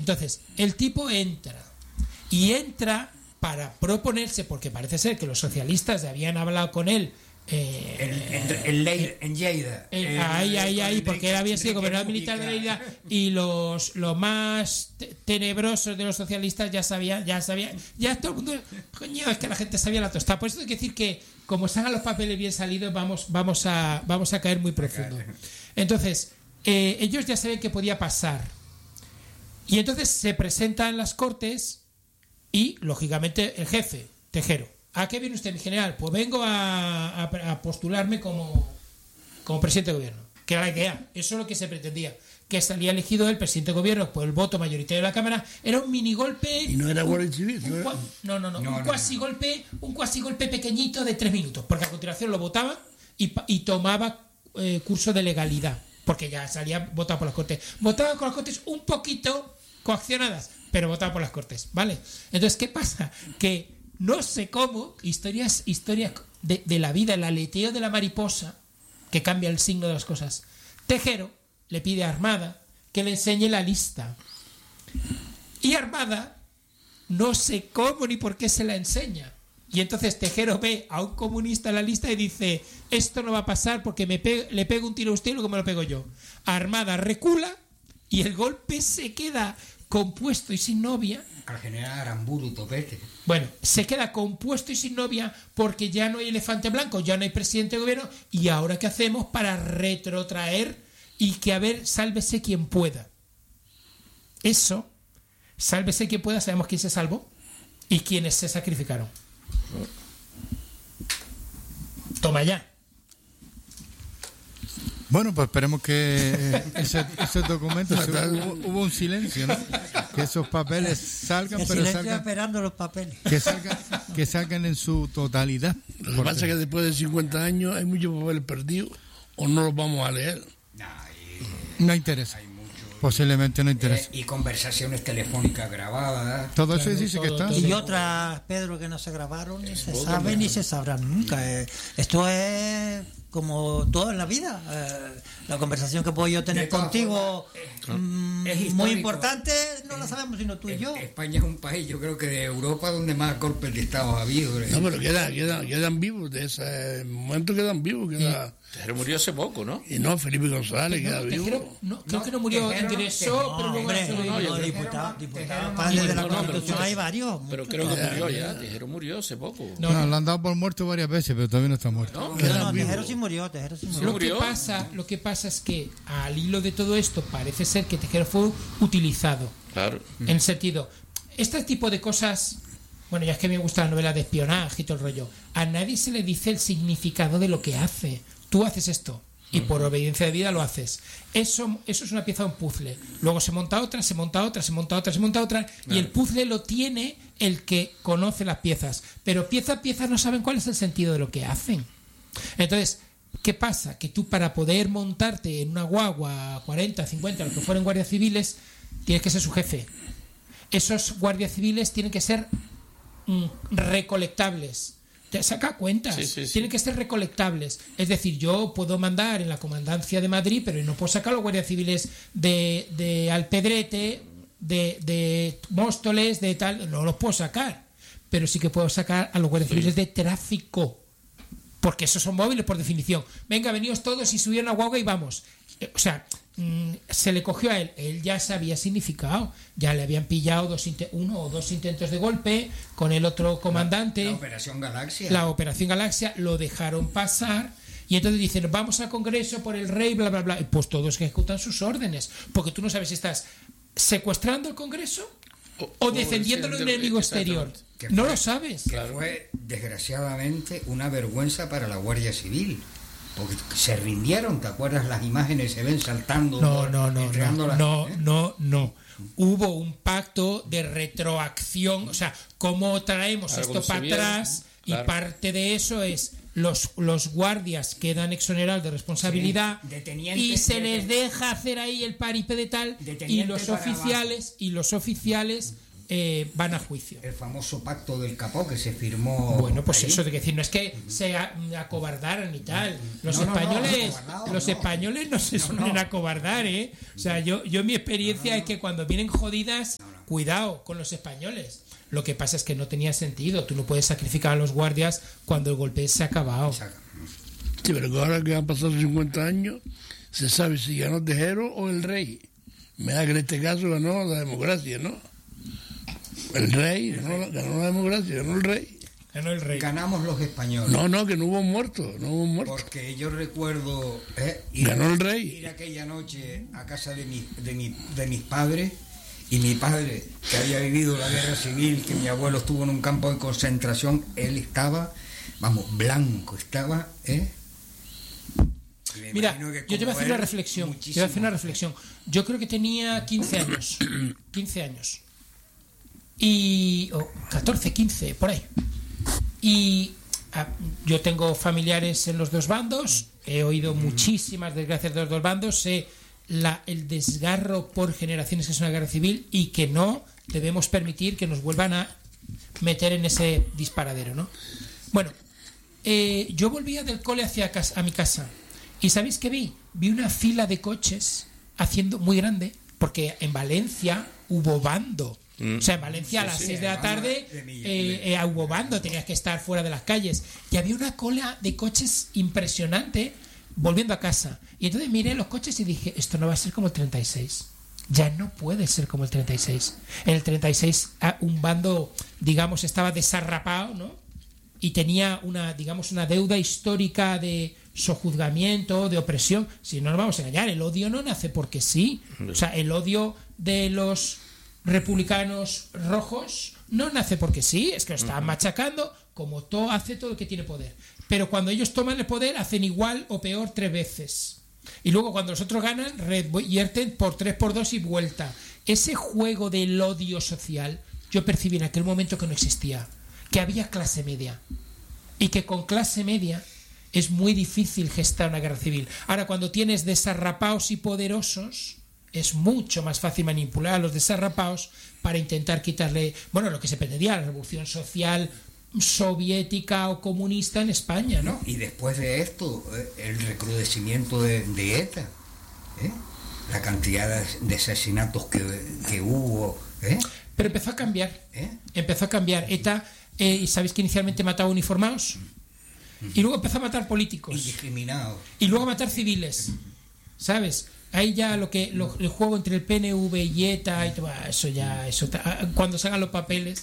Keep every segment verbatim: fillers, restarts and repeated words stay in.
Entonces, el tipo entra y entra para proponerse, porque parece ser que los socialistas habían hablado con él eh, en, en, en, Leida, en Lleida eh, ahí, ahí, ahí, porque él había sido gobernador militar de Lleida, y los, los más te- tenebrosos de los socialistas ya sabían, ya sabían, ya todo el mundo, coño, es que la gente sabía la tostada. Por eso hay que decir que como salgan los papeles bien salidos, vamos, vamos a, vamos a caer muy profundo. Entonces, eh, ellos ya saben que podía pasar. Y entonces se presenta en las Cortes y, lógicamente, el jefe, Tejero. ¿A qué viene usted, mi general? Pues vengo a, a, a postularme como, como presidente de gobierno. Que era la idea. Eso es lo que se pretendía. Que salía elegido el presidente de gobierno por el voto mayoritario de la Cámara. Era un minigolpe. Y no era Guardia Civil. Un, un, no, no, no. no un cuasigolpe, un cuasigolpe pequeñito de tres minutos. Porque a continuación lo votaba y, y tomaba eh, curso de legalidad. Porque ya salía votado por las Cortes. Votaba con las Cortes un poquito coaccionadas, pero votaba por las Cortes, ¿vale? Entonces, ¿qué pasa? Que no sé cómo, historias, historias de, de la vida, el aleteo de la mariposa, que cambia el signo de las cosas. Tejero le pide a Armada que le enseñe la lista. Y Armada, no sé cómo ni por qué se la enseña. Y entonces Tejero ve a un comunista en la lista y dice, esto no va a pasar porque me pe- le pego un tiro a usted y luego me lo pego yo. Armada recula y el golpe se queda compuesto y sin novia. Al general Aramburu Topete. Bueno, se queda compuesto y sin novia porque ya no hay elefante blanco, ya no hay presidente de gobierno. ¿Y ahora qué hacemos para retrotraer y que, a ver, sálvese quien pueda? Eso, sálvese quien pueda, sabemos quién se salvó y quiénes se sacrificaron. Toma ya. Bueno, pues esperemos que ese, ese documento, se, hubo, hubo un silencio, ¿no? Que esos papeles salgan, el pero silencio salgan, esperando los papeles. que salgan, que salgan en su totalidad. Lo que pasa es que después de cincuenta años hay muchos papeles perdidos o no los vamos a leer. No interesa. Posiblemente no interesa. Eh, y conversaciones telefónicas grabadas. Todo eso dice que está. Y otras, Pedro, que no se grabaron, ni se saben, ni se sabrán nunca. Eh, esto es como todo en la vida. Eh, la conversación que puedo yo tener contigo, mmm, es muy importante, no la sabemos sino tú y yo. España es un país, yo creo que de Europa donde más golpes de Estado ha habido. No, pero quedan, quedan, quedan vivos, de ese momento quedan vivos. Queda... Tejero murió hace poco, ¿no? Y no, Felipe González No, queda Tejero, vivo. no, creo no, que no murió, ingresó, pero luego hombre, se no, no, no, diputado, diputado, padre de la Constitución hay varios. Pero creo que murió ya, Tejero murió hace poco. No, no, lo han dado por muerto varias veces, pero todavía no está muerto. No, no, no, Tejero sí murió, Tejero sí murió. Lo que pasa, lo que pasa es que al hilo de todo esto parece ser que Tejero fue utilizado. Claro. En el sentido, este tipo de cosas, bueno, ya es que me gusta la novela de espionaje y todo el rollo, a nadie se le dice el significado de lo que hace. Tú haces esto y por obediencia de vida lo haces. Eso, eso es una pieza de un puzzle. Luego se monta otra, se monta otra, se monta otra, se monta otra, claro. Y el puzzle lo tiene el que conoce las piezas. Pero pieza a pieza no saben cuál es el sentido de lo que hacen. Entonces, ¿qué pasa? Que tú, para poder montarte en una guagua cuarenta, cincuenta, lo que fueran guardias civiles, tienes que ser su jefe. Esos guardias civiles tienen que ser mm, recolectables. Te saca cuentas, sí, sí, sí. Tienen que ser recolectables. Es decir, yo puedo mandar en la comandancia de Madrid, pero no puedo sacar a los guardias civiles de, de Alpedrete, de, de Móstoles, de tal, no los puedo sacar. Pero sí que puedo sacar a los guardias sí. civiles de tráfico, porque esos son móviles por definición. Venga, veníos todos y subieron a guagua y vamos. O sea, mmm, se le cogió a él, él ya sabía significado, ya le habían pillado dos uno o dos intentos de golpe con el otro comandante. La, la Operación Galaxia. La Operación Galaxia, lo dejaron pasar y entonces dicen, vamos al Congreso por el rey, bla, bla, bla. Y pues todos ejecutan sus órdenes, porque tú no sabes si estás secuestrando el Congreso o, o defendiéndolo de un enemigo exterior. No lo sabes. Que fue, desgraciadamente, una vergüenza para la Guardia Civil. Porque se rindieron, ¿te acuerdas? Las imágenes se ven saltando. No, no, no, no, las, no, ¿eh? no, no. Hubo un pacto de retroacción, o sea, cómo traemos Algo esto para atrás, claro. Y parte de eso es los, los guardias quedan exonerados de responsabilidad, sí, y se les deja hacer ahí el paripé de tal, y los oficiales, y los oficiales eh, van a juicio. El famoso pacto del Capó que se firmó. Bueno, pues ahí. eso de decir, no es que se a- acobardaran y tal. Los No, no, no, españoles, acobardado, los no. españoles no se No, suelen no. acobardar, ¿eh? O sea, yo, yo mi experiencia es que cuando vienen jodidas, cuidado con los españoles. Lo que pasa es que no tenía sentido. Tú no puedes sacrificar a los guardias cuando el golpe se ha acabado. Saca. Sí, pero que ahora que han pasado cincuenta años, se sabe si ganó Tejero o el rey. Me da que en este caso ganó la democracia, ¿no? El rey, ganó la, ganó la democracia, ganó el rey. Ganó el rey. Ganamos los españoles. No, no, que no hubo muertos, no hubo muertos. Porque yo recuerdo eh, ir, Ganó el rey. ir aquella noche a casa de, mi, de, mi, de mis padres, y mi padre, que había vivido la guerra civil, que mi abuelo estuvo en un campo de concentración, él estaba, vamos, blanco, estaba, ¿eh? Y me Mira, imagino que yo te voy a como hacer una él, reflexión. Te voy a muchísimo. hacer una reflexión. Yo creo que tenía quince años. quince años. Y. o catorce, quince, por ahí. Y ah, yo tengo familiares en los dos bandos. He oído muchísimas desgracias de los dos bandos. Sé la, el desgarro por generaciones que es una guerra civil y que no debemos permitir que nos vuelvan a meter en ese disparadero, ¿no? Bueno, eh, yo volvía del cole hacia casa, a mi casa. ¿Y sabéis qué vi? Vi una fila de coches haciendo muy grande, porque en Valencia hubo bando. Mm. O sea, en Valencia a las sí, seis de la bando tarde de mi- eh, eh, hubo bando, tenías que estar fuera de las calles. Y había una cola de coches impresionante volviendo a casa. Y entonces miré los coches y dije, esto no va a ser como el treinta y seis. Ya no puede ser como el treinta y seis. En el treinta y seis ah, un bando, digamos, estaba desarrapado, ¿no? Y tenía una, digamos, una deuda histórica de sojuzgamiento, de opresión. Si no nos vamos a engañar, el odio no nace porque sí. O sea, el odio de los republicanos rojos no nace porque sí, es que lo estaban machacando, como todo hace todo el que tiene poder. Pero cuando ellos toman el poder, hacen igual o peor tres veces. Y luego cuando los otros ganan, revierten por tres, por dos y vuelta. Ese juego del odio social, yo percibí en aquel momento que no existía, que había clase media. Y que con clase media es muy difícil gestar una guerra civil. Ahora, cuando tienes desarrapados y poderosos, es mucho más fácil manipular a los desarrapados para intentar quitarle, bueno, lo que se pretendía, la revolución social soviética o comunista en España, ¿no? ¿no? Y después de esto, eh, el recrudecimiento de, de ETA, ¿eh? La cantidad de, de asesinatos que, que hubo, ¿eh? Pero empezó a cambiar. ¿Eh? Empezó a cambiar. ETA, eh, ¿y sabéis que inicialmente mataba uniformados? Y luego empezó a matar políticos. Indiscriminados. Y luego a matar civiles. ¿Sabes? Ahí ya lo que lo, el juego entre el P N V y ETA, y todo, ah, eso ya, eso ta- cuando se hagan los papeles.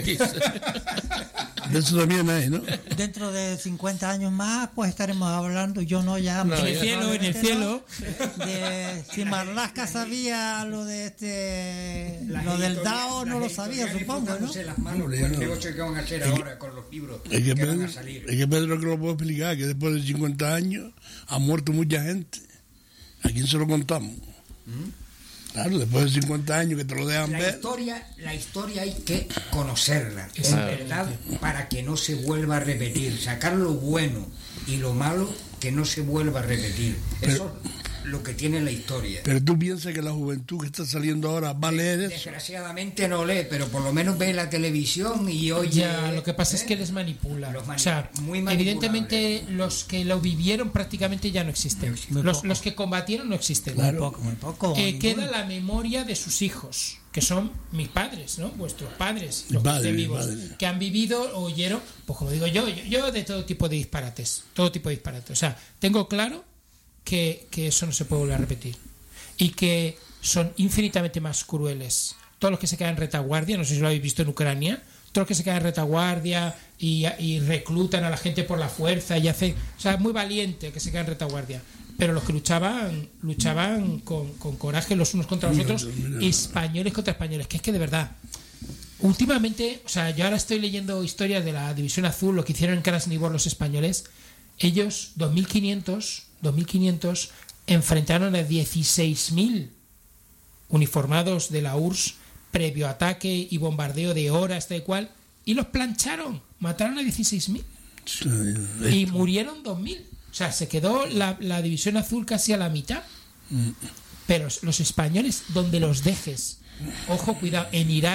De eso también hay, ¿no? Dentro de cincuenta años más, pues estaremos hablando, yo no ya... No, En el ya. cielo, en el cielo. De, si Marlaska sabía lo de este... Las lo del editoriales- DAO no las lo sabía, editoriales supongo, ¿no? frotándose las manos Hombre, con ya el no. negocio que van a hacer ahora con los libros Es que, que van Pedro, a salir. es que Pedro que lo puedo explicar, que después de cincuenta años ha muerto mucha gente. ¿A quién se lo contamos? Claro, después de cincuenta años que te lo dejan La ver. historia, la historia hay que conocerla, en verdad, para que no se vuelva a repetir. Sacar lo bueno y lo malo que no se vuelva a repetir. Eso es lo que tiene la historia. Pero tú piensas que la juventud que está saliendo ahora va a leer eso. Desgraciadamente no lee, pero por lo menos ve la televisión y oye. Ya, lo que pasa ¿eh? es que les manipula. Los O sea, manipula- muy manipulable. evidentemente los que lo vivieron prácticamente ya no existen. Muy Los, poco. los que combatieron no existen. Muy poco, muy poco. Eh, ninguno. queda la memoria de sus hijos, que son mis padres, ¿no? Vuestros padres, los Padre, que estén vivos, padre. que han vivido o oyeron, pues como digo yo, yo, yo de todo tipo de disparates, todo tipo de disparates. O sea, tengo claro que, que eso no se puede volver a repetir y que son infinitamente más crueles. Todos los que se quedan en retaguardia, no sé si lo habéis visto en Ucrania, todos los que se quedan en retaguardia y, y reclutan a la gente por la fuerza y hacen, o sea, muy valiente que se queda en retaguardia. Pero los que luchaban, luchaban con, con coraje los unos contra los otros, españoles contra españoles, que es que de verdad, últimamente, o sea, yo ahora estoy leyendo historias de la División Azul, lo que hicieron en Krasnivor los españoles, ellos, dos mil quinientos, enfrentaron a dieciséis mil uniformados de la U R S S previo ataque y bombardeo de horas, tal y cual, y los plancharon, mataron a dieciséis mil y murieron dos mil. O sea, se quedó la, la División Azul casi a la mitad. Pero los españoles, donde los dejes, ojo, cuidado, en Irak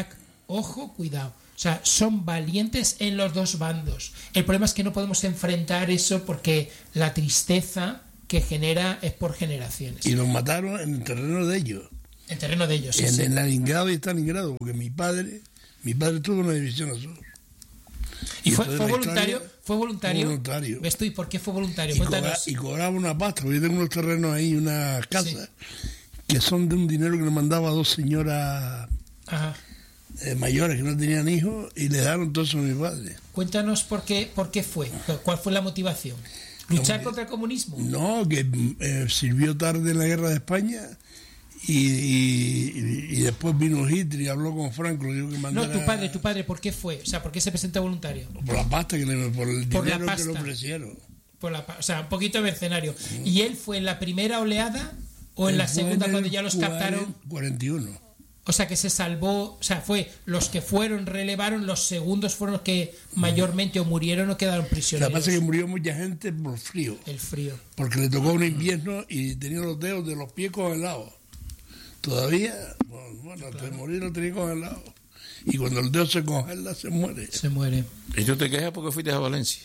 ojo, cuidado. O sea, son valientes en los dos bandos. El problema es que no podemos enfrentar eso porque la tristeza que genera es por generaciones. Y los mataron en el terreno de ellos. En terreno de ellos, sí, En, sí. en Stalingrado y Stalingrado, porque mi padre, mi padre tuvo una división azul. ¿Y fue, entonces fue la voluntario? historia- ¿Fue voluntario? Fue voluntario. ¿Ves tú? ¿Y por qué fue voluntario? Y, cobra- Cuéntanos. y cobraba una pasta, porque yo tengo unos terrenos ahí, unas casas, que son de un dinero que le mandaba a dos señoras Ajá. eh, mayores que no tenían hijos y le dejaron todo eso a mi padre. Cuéntanos por qué, por qué fue. ¿Cuál fue la motivación? ¿Luchar No, contra el comunismo? No, que eh, sirvió tarde en la guerra de España y, y, y después vino Hitler y habló con Franco, le dijo que No, mandara tu padre, tu padre, ¿por qué fue? O sea, ¿por qué se presenta voluntario? por la pasta que le, por el Por la dinero que le pasta. ofrecieron. Por la, pa- o sea, un poquito de mercenario. ¿Y él fue en la primera oleada o en Él la fue segunda en el cuando ya los captaron? cuarenta y uno. O sea, que se salvó, o sea, fue los que fueron, relevaron, los segundos fueron los que mayormente o murieron o quedaron Lo que prisioneros. pasa es que murió mucha gente por frío, El frío. porque le tocó un invierno y tenía los dedos de los pies congelados. Todavía, bueno, bueno antes de morir lo tenía congelado. Y cuando el dedo se congela, se muere. Se muere. Y tú te quejas porque fuiste a Valencia.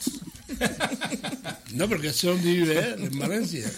No, porque ese es donde vive él, en Valencia.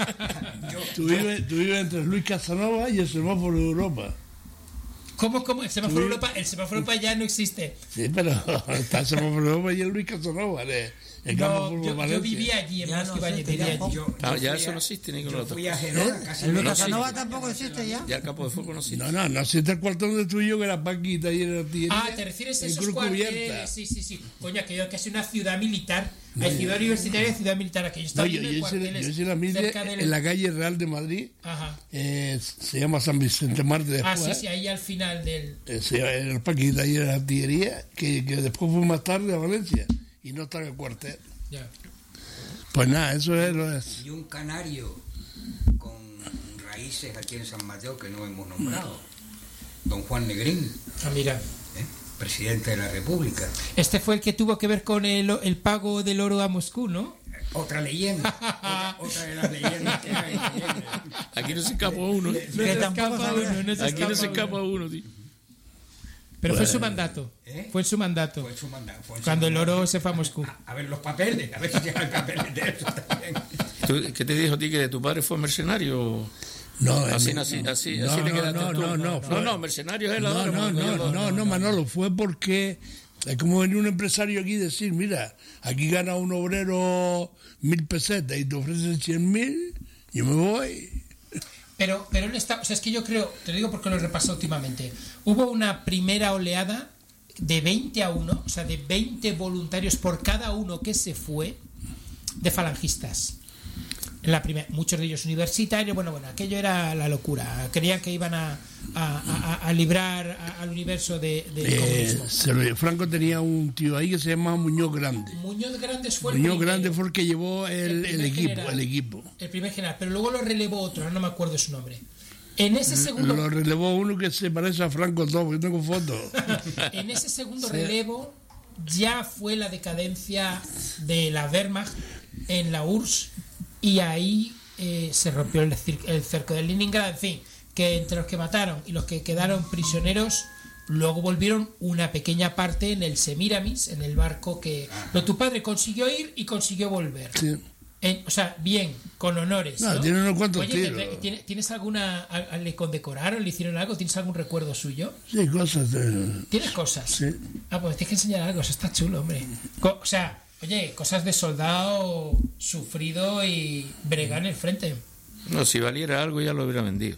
Tú vives, tú vives entre Luis Casanova y el semáforo de Europa. ¿Cómo, cómo? El semáforo Sí. Europa, el semáforo Europa ya no existe. Sí, pero está el semáforo de Europa y el Luis Casanova, el, el campo de No, fútbol yo, yo Valencia. vivía allí en Ya Moscú no Valle, existe, vivía ya allí. poco. Yo, Ah, yo ya fui eso a- no existe ni con yo los fui a otros. Gerona casi El Luis no Casanova existe. tampoco existe ya. Ya el campo de fútbol no existe. No, no, no existe el cuartón de tuyo que era Paquita y era tía. Ah, ¿te refieres a en esos Cruz cuarteles? Cubierta. Sí, sí, sí. Coño, aquello que es una ciudad militar. Hay ciudad universitaria y ciudad militar. Aquello está No, yo, lleno de yo hice, cuarteles yo hice la milla cerca del... en la calle Real de Madrid, Ajá. eh, se llama San Vicente Marte Ah, después. sí, sí, ahí al final del... Eh, se llama el Paquita y era artillería, que, que después fue más tarde a Valencia y no está en el cuartel. Ya. Pues nada, eso es lo es. Y un canario con raíces aquí en San Mateo que no hemos nombrado. Don Juan Negrín, Ah, mira. ¿eh? Presidente de la República. Este fue el que tuvo que ver con el, el pago del oro a Moscú, ¿no? Otra leyenda, otra, otra de las leyendas que hay. Aquí no se escapa uno. No Que se tampoco escapa sabía. uno, no se Aquí no se escapa escapa uno. uno, tío. Pero fue su mandato. ¿Eh? Fue su mandato. Fue su manda- fue su Cuando el mandato. oro se fue a Moscú. A, a ver los papeles, a ver si hay papeles de eso también. ¿Tú- ¿Qué te dijo a ti que de tu padre fue mercenario? No, Así, eh, así, así, no, así te no, quedaste no, tú. no, no, no, fue- no, mercenario es el No, ladrón, no, porque no, yo- no, no, Manolo, fue porque es como venir un empresario aquí y decir, mira, aquí gana un obrero mil pesetas y te ofrecen cien mil, yo me voy. Pero, pero él está, o sea, es que yo creo, te lo digo porque lo he repasado últimamente, hubo una primera oleada de veinte a uno, o sea, de veinte voluntarios por cada uno que se fue de falangistas. En la primera, muchos de ellos universitarios, bueno, bueno, aquello era la locura. Creían que iban a, a, a- a librar a- al universo de, del Eh, comunismo. se lo- Franco tenía un tío ahí que se llamaba Muñoz Grande. Muñoz Grandes fue el Muñoz primero, Grande fue el que llevó El el, el primer equipo, general. el equipo. el primer general, pero luego lo relevó otro, ahora no me acuerdo su nombre. En ese segundo Lo relevó uno que se parece a Franco todo, porque tengo fotos. En ese segundo relevo ya fue la decadencia de la Wehrmacht en la U R S S y ahí eh, se rompió el, cir- el cerco de Leningrado. En fin, que entre los que mataron y los que quedaron prisioneros, luego volvieron una pequeña parte en el Semiramis, en el barco que pero tu padre consiguió ir y consiguió volver. Sí. En- o sea, bien, con honores. No, ¿no? tiene unos cuantos Oye, tiros. ¿te- tiene- ¿tienes alguna. a- a- ¿Le condecoraron? ¿Le hicieron algo? ¿Tienes algún recuerdo suyo? Sí, cosas de... ¿Tienes cosas? Sí. Ah, pues tienes que enseñar algo, eso está chulo, hombre. Co- o sea, oye, cosas de soldado sufrido y bregar en el frente. No, si valiera algo ya lo hubiera vendido.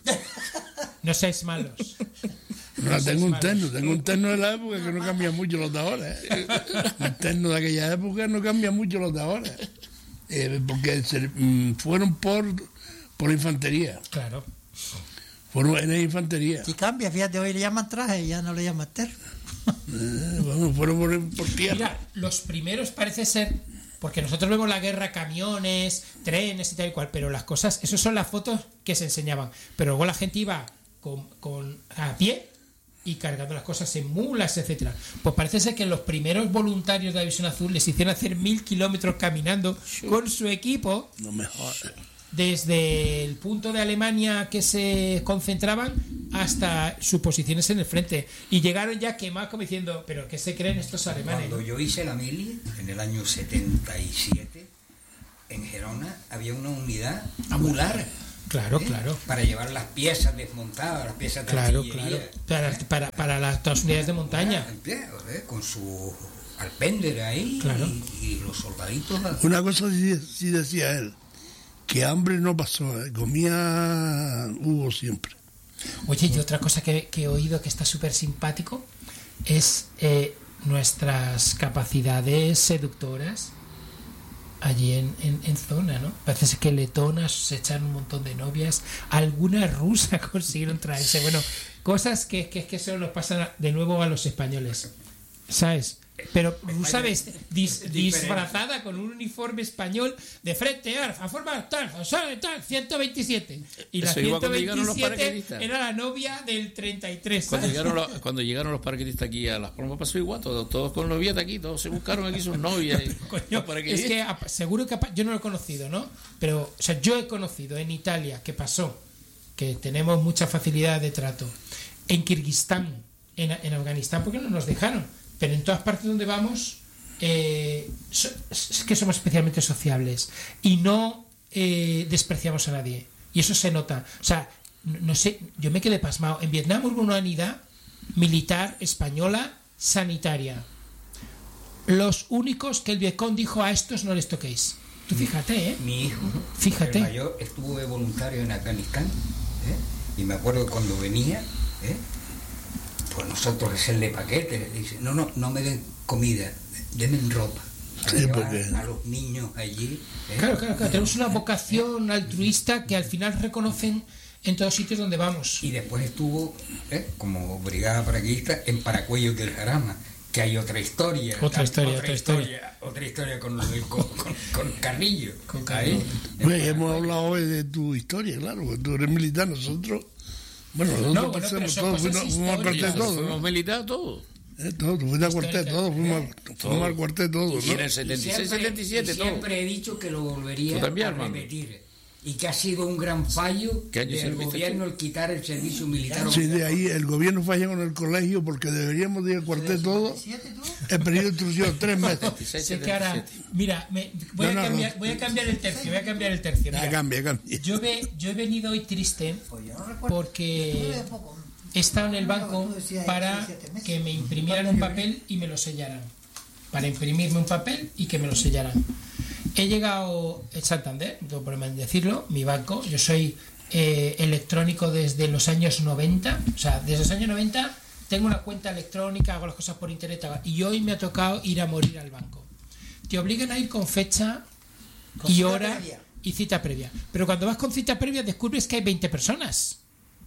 No seáis malos. No, tengo un terno, tengo un terno de la época que no cambia mucho los de ahora. ¿eh? Un terno de aquella época no cambia mucho los de ahora. Eh, porque se- mm, fueron por, por infantería. Claro. Fueron en la infantería. Si cambia, fíjate, hoy le llaman traje, ya no le llaman terno. Eh, bueno, fueron por, por tierra. Mira, los primeros parece ser. Porque nosotros vemos la guerra, camiones, trenes y tal y cual, pero las cosas, esas son las fotos que se enseñaban. Pero luego la gente iba con, con a pie y cargando las cosas en mulas, etcétera. Pues parece ser que los primeros voluntarios de la División Azul les hicieron hacer mil kilómetros caminando con su equipo. No me jodas. desde el punto de Alemania que se concentraban hasta sus posiciones en el frente. Y llegaron ya quemados como diciendo, ¿pero qué se creen estos alemanes? Cuando yo hice la mili, en el año setenta y siete, en Gerona había una unidad amular. Claro, ¿eh? claro. Para llevar las piezas desmontadas, las piezas de Claro, artillería. claro. Para, para, para las dos unidades de montaña. ¿Eh? Con su alpendre ahí, Claro. y, y los soldaditos. Una cosa sí, sí decía él, que hambre no pasó, ¿eh? Comía hubo siempre. Oye, y otra cosa que, que he oído que está súper simpático es eh, nuestras capacidades seductoras allí en, en, en zona, ¿no? Parece ser que letonas se echan un montón de novias, algunas rusas consiguieron traerse, bueno, cosas que, que, que solo nos pasan de nuevo a los españoles, ¿sabes? Pero rusa ves, dis, disfrazada con un uniforme español de frente, a forma tal, tal, ciento veintisiete. Y la ciento veintisiete era la novia del treinta y tres. Cuando llegaron, los, cuando llegaron los paraquedistas aquí a Las Palmas pasó igual, todos, todos con novias aquí, todos se buscaron aquí sus novias. Y, Coño, es que seguro que yo no lo he conocido, ¿no? Pero, o sea, yo he conocido en Italia, que pasó, que tenemos mucha facilidad de trato, en Kirguistán, en, en Afganistán, porque no nos dejaron. Pero en todas partes donde vamos eh, so, es que somos especialmente sociables y no eh, despreciamos a nadie, y eso se nota. O sea, no, no sé, yo me quedé pasmado. En Vietnam hubo una unidad militar española sanitaria, los únicos que el Vietcong dijo, a estos no les toquéis. Tú fíjate, ¿eh? Mi hijo, fíjate, el mayor, estuvo de voluntario en Afganistán, ¿eh? Y me acuerdo cuando venía, ¿eh? Pues nosotros hacerle paquetes, dice, no, no, no me den comida, denme ropa. Para sí, llevar porque... a los niños allí. ¿eh? Claro, claro, claro. Tenemos una vocación altruista que al final reconocen en todos sitios donde vamos. Y después estuvo, ¿eh? como brigada paraquedista en Paracuellos del Jarama, que hay otra historia. Otra historia, otra, otra historia, historia. Otra historia con, con, con, con Carrillo. Con Carrillo. Bueno, hemos hablado hoy de tu historia, claro, porque tú eres militar, nosotros... Bueno, nosotros no, bueno, pasemos todos, fuimos, fuimos al cuartel todos. Fuimos militares todos. Eh, todos, tú fuiste al cuartel todos, fuimos, fuimos al cuartel todos, Y en ¿no? el setenta y seis, setenta y siete, y todo. siempre he dicho que lo volvería también, a hermano. repetir. Y que ha sido un gran fallo ¿Qué año del serviste gobierno el quitar el servicio militar. Sí, de ahí el gobierno falla con el colegio porque deberíamos de ir al cuartel todos. El periodo de instrucción, tres meses. Sé que ahora, mira, me, voy, No, a no, cambiar, no. voy a cambiar el tercio, voy a cambiar el tercio. Ya Mira, cambia, cambia. yo, ve, yo he venido hoy triste porque he estado en el banco para que me imprimieran un papel y me lo sellaran. Para imprimirme un papel y que me lo sellaran. He llegado en Santander, no tengo problema en decirlo, mi banco. Yo soy eh, electrónico desde los años noventa, o sea, desde los años noventa tengo una cuenta electrónica, hago las cosas por internet, y hoy me ha tocado ir a morir al banco. Te obligan a ir con fecha Con y cita hora previa. y cita previa. Pero cuando vas con cita previa descubres que hay veinte personas.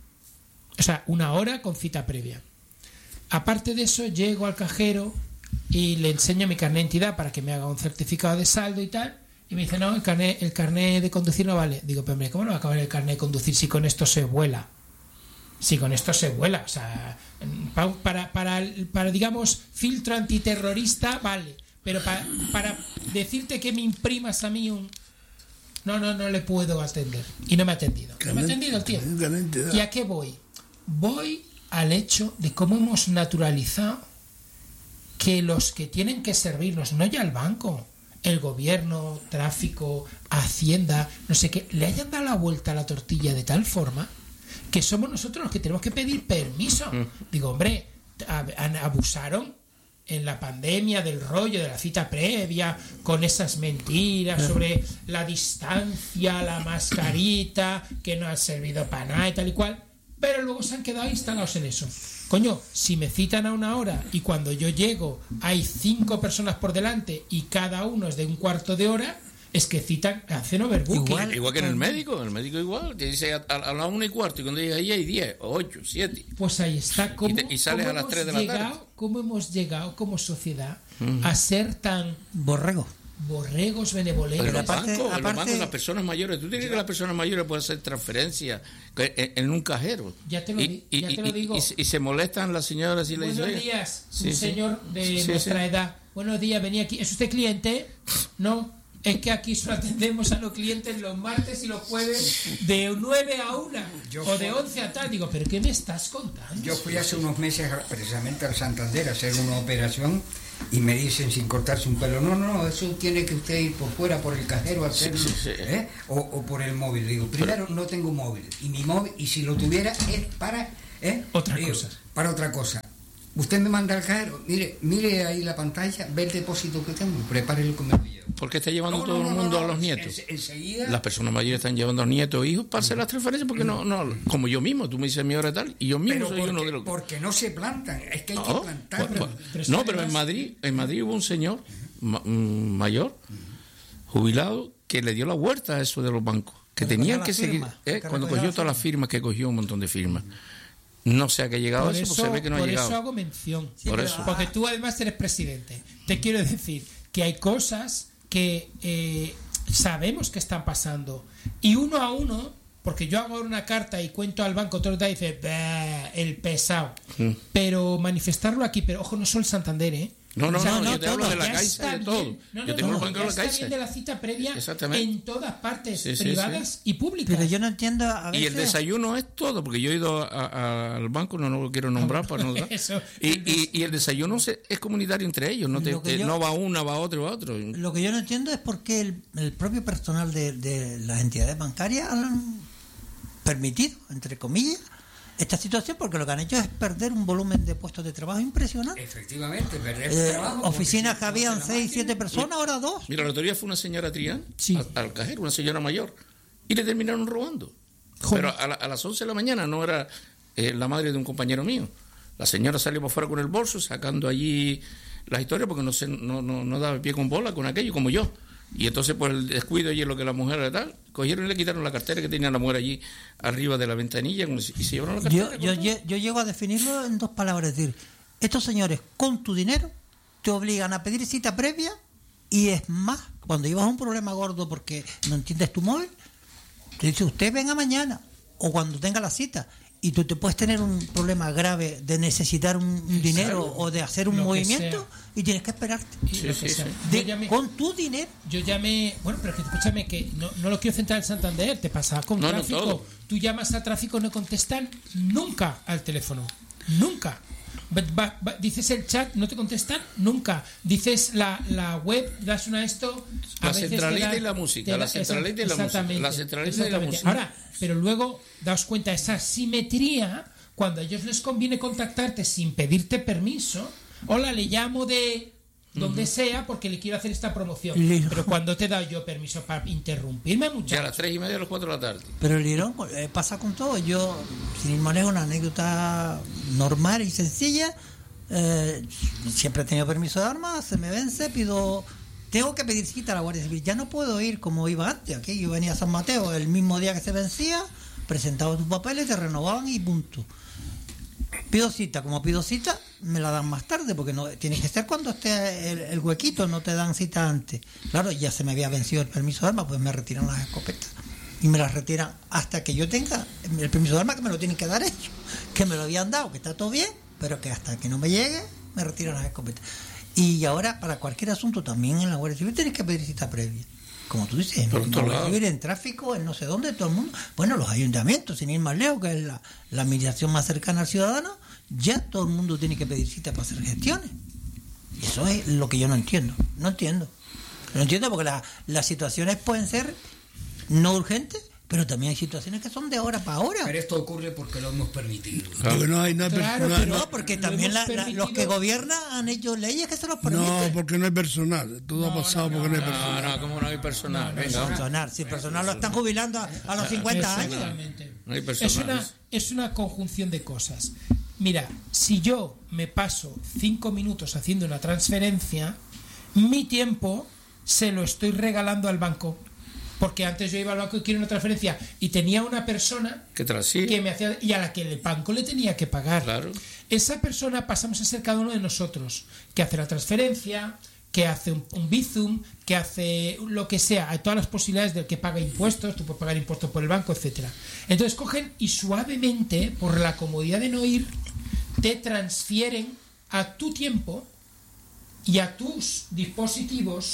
O sea, una hora con cita previa. Aparte de eso, llego al cajero y le enseño mi carnet de identidad para que me haga un certificado de saldo y tal, y me dice, no, el carnet, el carnet de conducir no vale. Digo, pero hombre, ¿cómo no va a acabar el carnet de conducir si con esto se vuela? Si con esto se vuela, o sea, para, para, para, para digamos, filtro antiterrorista, vale, pero para, para decirte que me imprimas a mí un... No, no, no le puedo atender. Y no me ha atendido. No me ha atendido el tío. ¿Y a qué voy? Voy al hecho de cómo hemos naturalizado que los que tienen que servirnos, no ya el banco, el gobierno, tráfico, Hacienda, no sé qué, le hayan dado la vuelta a la tortilla de tal forma que somos nosotros los que tenemos que pedir permiso. Digo, hombre, abusaron en la pandemia del rollo de la cita previa, con esas mentiras sobre la distancia, la mascarita, que no ha servido para nada y tal y cual, pero luego se han quedado instalados en eso. Coño, si me citan a una hora y cuando yo llego hay cinco personas por delante y cada uno es de un cuarto de hora, es que citan, hacen overbooking. Igual, igual que en el médico, el médico igual, te dice a, a, a la una y cuarto y cuando llegas ahí hay diez, ocho, siete. Pues ahí está, cómo, Y, te, y sales cómo a las hemos tres de la llegado, tarde. cómo hemos llegado como sociedad Uh-huh. a ser tan Borrego. borregos benevolentes. Pero en los aparte- bancos, en los aparte- bancos, las personas mayores, ¿tú tienes que las personas mayores pueden hacer transferencias en, en un cajero? Ya te lo y, di- y- ya te lo y- digo. y- y se molestan las señoras y le dicen, Buenos "Oiga". días, Sí, un sí. señor de Sí, nuestra sí. edad. Buenos días, venía aquí. ¿Es usted cliente? No. Es que aquí solo atendemos a los clientes los martes y los jueves de nueve a una Yo o de fui- once a tal. Digo, ¿pero qué me estás contando? Yo fui hace unos meses a- precisamente al Santander a hacer una operación y me dicen sin cortarse un pelo, no, no, eso tiene que usted ir por fuera, por el cajero, a hacerlo, Sí, sí, sí. ¿eh? o, o por el móvil. Digo, primero no tengo móvil y mi móvil, y si lo tuviera es para... ¿eh? Otra Digo, cosa. Para otra cosa. Usted me manda al cajero, mire, mire ahí la pantalla, ve el depósito que tengo, prepárelo que me lo llevo. ¿Por qué está llevando No, todo no, el no, mundo no, a los no, nietos? en- enseguida... Las personas mayores están llevando a los nietos e hijos para hacer las transferencias porque no, no, como yo mismo, tú me dices mi hora tal, y yo mismo Pero soy porque, uno de los que... porque no se plantan, es que hay que No, plantar. pues, pues, pero es no, que pero en además- Madrid, en Madrid hubo un señor ma- mm, mayor, jubilado, que le dio la vuelta a eso de los bancos, que Que tenían recogía que las seguir, firmas, eh, que cuando recogía cogió las todas las firmas que cogió, un montón de firmas. No sé a qué ha llegado Por eso, eso, pues se ve que no ha por llegado. eso hago mención. Sí, Por pero, eso. Porque tú además eres presidente. Te quiero decir que hay cosas que eh, sabemos que están pasando. Y uno a uno, porque yo hago una carta y cuento al banco todo el día y dice, "Bah, el pesado". Mm. Pero manifestarlo aquí, pero ojo, no solo el Santander, ¿eh? No, no, O sea, no, no, yo te hablo todo, de la ya Caixa está y de todo. bien. No, no, Yo tengo no, el banco ya de la está Caixa. bien de la cita previa Exactamente. en todas partes, Sí, sí, privadas sí. y públicas. Pero yo no entiendo a Y veces... el desayuno es todo, porque yo he ido a- a- al banco, no, no lo quiero nombrar para no... Eso, y, el des- y, y el desayuno se- es comunitario entre ellos, no, te- Lo que te- yo- no va una, va otro, va otro. Lo que yo no entiendo es por qué el, el propio personal de, de las entidades bancarias han permitido, entre comillas, esta situación, porque lo que han hecho es perder un volumen de puestos de trabajo impresionante. Efectivamente, perder Eh, trabajo. porque oficinas si que habían conoce la seis, máquina- siete personas, ahora dos. Mira, la teoría fue una señora Trián Sí. a- al cajero, una señora mayor, y le terminaron robando. Joder. Pero a, la- a las once de la mañana no era eh, la madre de un compañero mío. La señora salió por fuera con el bolso, sacando allí las historias, porque no, se, no, no, no daba pie con bola con aquello, como yo. Y entonces, por el descuido y lo que la mujer era tal, cogieron y le quitaron la cartera que tenía la mujer allí arriba de la ventanilla como si- y se llevaron la cartera. Yo, yo, con todo. yo, yo llego a definirlo en dos palabras, es decir, estos señores con tu dinero te obligan a pedir cita previa y es más, cuando llevas un problema gordo porque no entiendes tu móvil, te dice usted venga mañana o cuando tenga la cita y tú te puedes tener un problema grave de necesitar un, un dinero o de hacer un Lo que movimiento sea. y tienes que esperarte. Y Sí, lo sí, que sea. sí. De- Yo llamé- con tu dinero. Yo llamé, bueno, pero que escúchame que no, no lo quiero centrar en Santander, te pasa con No, no, tráfico. todo. Tú llamas a tráfico, no contestan nunca al teléfono, nunca. Va- va- va- dices el chat, no te contestan nunca. Dices la, la web, das una esto. a La veces te centralita dan- y la música, te la da- centralita y la música, exactamente, la centralita y la exactamente. música. Ahora, pero luego daos cuenta esa simetría cuando a ellos les conviene contactarte sin pedirte permiso. Hola, le llamo de donde sea porque le quiero hacer esta promoción. Le- Pero cuando te he dado yo permiso para interrumpirme, Ya a muchachos. las tres y media a las cuatro de la tarde. Pero el Lirón eh, pasa con todo. Yo, sin ir más lejos, una anécdota normal y sencilla. eh, siempre he tenido permiso de armas, se me vence, pido. Tengo que pedir cita a la Guardia Civil. Ya no puedo ir como iba antes. Aquí yo venía a San Mateo el mismo día que se vencía, presentaba tus papeles, te renovaban y punto. Pido cita, como pido cita, me la dan más tarde, porque no tiene que ser cuando esté el, el huequito, no te dan cita antes. Claro, ya se me había vencido el permiso de armas, pues me retiran las escopetas. Y me las retiran hasta que yo tenga el permiso de armas, que me lo tienen que dar ellos, que me lo habían dado, que está todo bien, pero que hasta que no me llegue, me retiran las escopetas. Y ahora, para cualquier asunto, también en la Guardia Civil tienes que pedir cita previa. Como tú dices, en Por la otro Guardia lado. Civil, en tráfico, en no sé dónde, todo el mundo. Bueno, los ayuntamientos, sin ir más lejos, que es la, la administración más cercana al ciudadano, ya todo el mundo tiene que pedir cita para hacer gestiones. Y eso es lo que yo no entiendo. No entiendo. No entiendo porque la- las situaciones pueden ser no urgentes, pero también hay situaciones que son de hora para hora. Pero esto ocurre porque lo hemos permitido. Porque no hay, no hay Claro, personal. pero- No, porque Lo también hemos la- la- los permitido- que gobiernan han hecho leyes que se los permiten. No, porque no hay personal. Todo ha pasado porque no hay No, personal. no, ¿cómo no hay personal? Venga, vamos. Personal, si personal lo están jubilando a, a los cincuenta años. Exactamente. No hay Es personal. una, es una conjunción de cosas. Mira, si yo me paso cinco minutos haciendo una transferencia, mi tiempo se lo estoy regalando al banco. Porque antes yo iba al banco y quiero una transferencia y tenía una persona Que tras sí. que me hacía y a la que el banco le tenía que pagar. Claro. Esa persona pasamos a ser cada uno de nosotros, que hace la transferencia, que hace un, un Bizum, que hace lo que sea, hay todas las posibilidades del que paga impuestos, tú puedes pagar impuestos por el banco, etcétera. Entonces cogen y suavemente, por la comodidad de no ir, te transfieren a tu tiempo y a tus dispositivos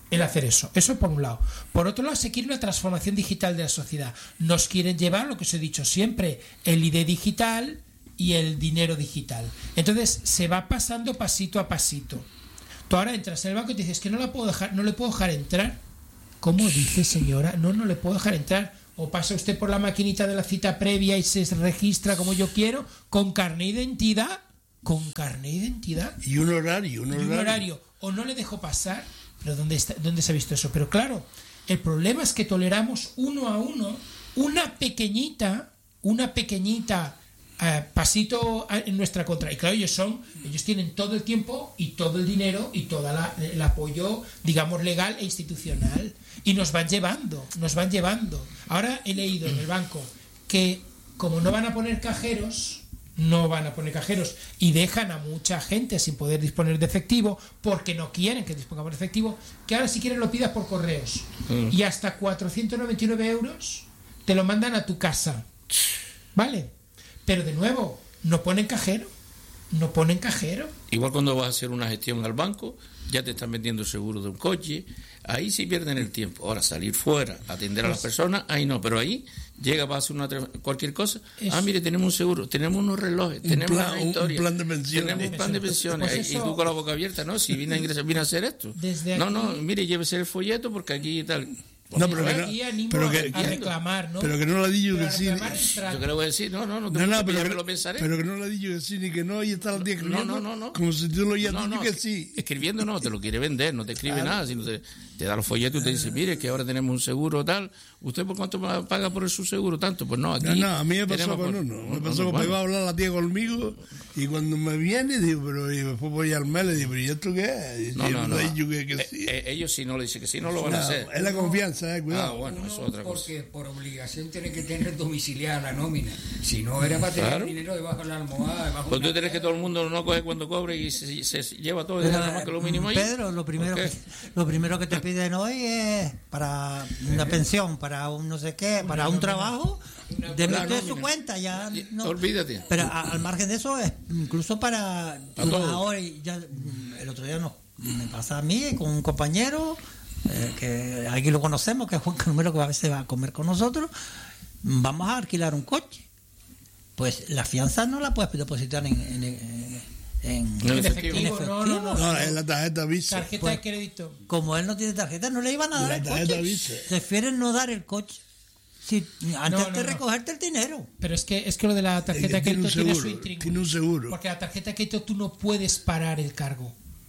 el hacer eso. Eso por un lado. Por otro lado, se quiere una transformación digital de la sociedad. Nos quieren llevar, lo que os he dicho siempre, el I D digital y el dinero digital. Entonces, se va pasando pasito a pasito. Tú ahora entras en el banco y te dices que no la puedo dejar, no le puedo dejar entrar. ¿Cómo dice, señora? No, no le puedo dejar entrar. O pasa usted por la maquinita de la cita previa y se registra como yo quiero, con carné de identidad, con carné de identidad. Y un horario, un y horario. un horario. O no le dejo pasar. Pero ¿dónde está, dónde se ha visto eso? Pero claro, el problema es que toleramos uno a uno una pequeñita, una pequeñita eh, pasito en nuestra contra. Y claro, ellos son, ellos tienen todo el tiempo y todo el dinero y todo el apoyo, digamos, legal e institucional. Y nos van llevando, nos van llevando. Ahora he leído en el banco que como no van a poner cajeros, no van a poner cajeros y dejan a mucha gente sin poder disponer de efectivo porque no quieren que dispongamos de efectivo, que ahora si quieres lo pidas por correos mm. y hasta cuatrocientos noventa y nueve euros te lo mandan a tu casa, ¿vale? Pero de nuevo, no ponen cajero, no ponen cajero. Igual cuando vas a hacer una gestión al banco, ya te están vendiendo el seguro de un coche, ahí sí pierden el tiempo. Ahora salir fuera, atender a las personas, ahí no, pero ahí llega para hacer una cualquier cosa. Eso. Ah, mire, tenemos un seguro, tenemos unos relojes, un tenemos plan, una historia, un plan de pensiones. tenemos un plan de pensiones. Pues y tú con la boca abierta, no, si vine a ingresar, vine a hacer esto. Desde no, aquí, no, mire, llévese el folleto porque aquí tal. No, pero que no, pero que, a reclamar, ¿no? Pero que no le digo que sí. Yo que le voy a decir, no, no, no, te no, no, pero, pero, lo pensaré. Pero que no le digo que sí, ni que no, y está el día escribiendo. No, no, no, no. Como si tú lo hayas no, dicho no, que sí. Escribiendo no, te lo quiere vender, no te escribe claro. nada, sino te, te da los folletos y te dice, mire, que ahora tenemos un seguro tal. ¿Usted por cuánto paga por su seguro? Tanto, pues no, aquí. No, no, a mí me pasó con uno. Me no, pasó no, que iba a hablar la tía conmigo y cuando me viene, digo, pero y después voy al mail y digo, pero ¿y esto qué es? No, no, no. Que, que sí. eh, eh, ellos si no le dicen que sí, no lo van no, a hacer. Es la confianza, eh, cuidado. Ah, bueno, uno, eso es otra cosa. Porque por obligación tiene que tener domiciliada la nómina. Si no, era para tener claro. dinero debajo de la almohada. Debajo pues tú tienes que todo el mundo no coge cuando cobre y se, se, se lleva todo y deja nada más que lo mínimo ahí. Pedro, lo primero, que, lo primero que te piden hoy es para una pensión, para un no sé qué, para un trabajo, de meter su cuenta ya. No. Olvídate. Pero a, al margen de eso, es incluso para. Ahora, ya, el otro día no, me pasa a mí con un compañero. Eh, que aquí lo conocemos, que es Juan Carmelo, que a veces va a comer con nosotros. Vamos a alquilar un coche, pues la fianza no la puedes depositar en en, en, en, en efectivo, en efectivo. No, no, no, no, en la tarjeta Visa. Tarjeta pues, de crédito. Como él no tiene tarjeta, no le iban a dar el coche. Visa. Prefieren no dar el coche si, antes no, no, de no. recogerte el dinero. Pero es que es que lo de la tarjeta de crédito tiene, tiene su intrigo. Tiene un seguro. Porque la tarjeta de crédito tú no puedes parar el cargo.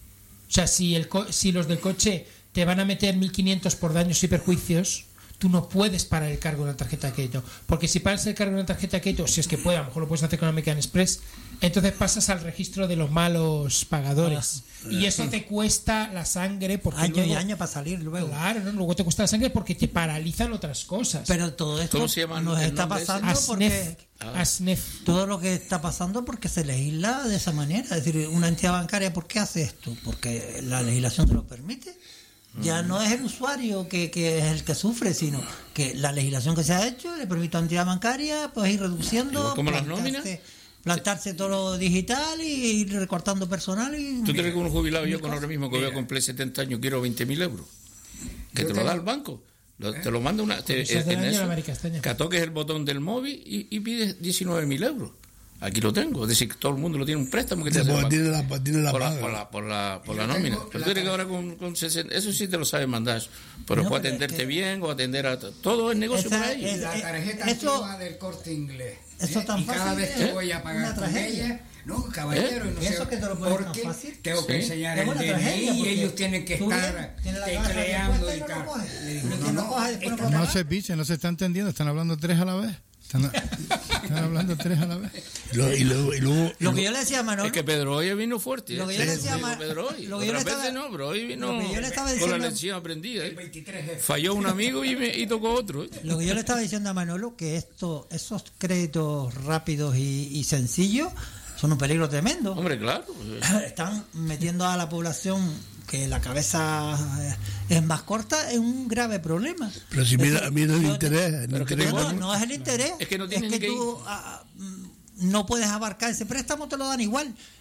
O sea, si el co- si los del coche te van a meter mil quinientos por daños y perjuicios, tú no puedes parar el cargo de una tarjeta de crédito. Porque si paras el cargo de una tarjeta de crédito, si es que puede, a lo mejor lo puedes hacer con American Express, entonces pasas al registro de los malos pagadores. Ah, y eso te cuesta la sangre. Porque año luego, y año para salir luego. Claro, ¿no? Luego te cuesta la sangre porque te paralizan otras cosas. Pero todo esto nos está pasando Asnef, porque... Asnef. Todo lo que está pasando porque se legisla de esa manera. Es decir, una entidad bancaria, ¿por qué hace esto? Porque la legislación te lo permite. Ya no es el usuario que, que es el que sufre, sino que la legislación que se ha hecho le permite a la entidad bancaria pues ir reduciendo, como las nóminas, plantarse todo lo digital y ir recortando personal. Y... ¿Tú crees que un jubilado yo con ahora mismo que voy a cumplir setenta años quiero veinte mil euros? Que te lo da el banco. Lo, te lo manda una... Te, pues en eso, que toques el botón del móvil y, y pides diecinueve mil euros. Aquí lo tengo, es decir, que todo el mundo lo tiene un préstamo que te hace tiene la, tiene la por, paga. la, por la por la por la nómina. Pero tú crees que ahora con, con sesenta, eso sí te lo sabes mandar, pero no, puede atenderte que... bien o atender a todo el negocio esa, por ahí. Es, la tarjeta eso, antigua del Corte Inglés. Eso ¿eh? tan y cada fácil, vez que ¿eh? voy a pagar con ella, no, caballero, ¿Eh? no sé eso que te lo pones porque tan fácil. tengo que sí. enseñar el D N I y ellos tienen que estar tecleando y tal. No, no, no se piche, no se está entendiendo, están hablando tres a la vez. Están, están hablando tres a la vez. Lo, y luego, y luego, lo que yo le decía a Manolo. Es que Pedro hoy vino fuerte. Lo que yo le decía a Ma- Pedro hoy. lo que yo le Otras estaba- veces no, pero hoy vino lo que yo le estaba con diciendo- la lección aprendida. ¿eh? veintitrés F. Falló un amigo y, me, y tocó otro. ¿eh? Lo que yo le estaba diciendo a Manolo, que esto, esos créditos rápidos y, y sencillos son un peligro tremendo. Hombre, claro. Están metiendo a la población que la cabeza es más corta en un grave problema. pero si mira, mira el interés. El Pero que interés No, tengo- no, no es el interés. Es que no es tienes que ni que tú ah, no puedes abarcar ese préstamo, te lo dan igual.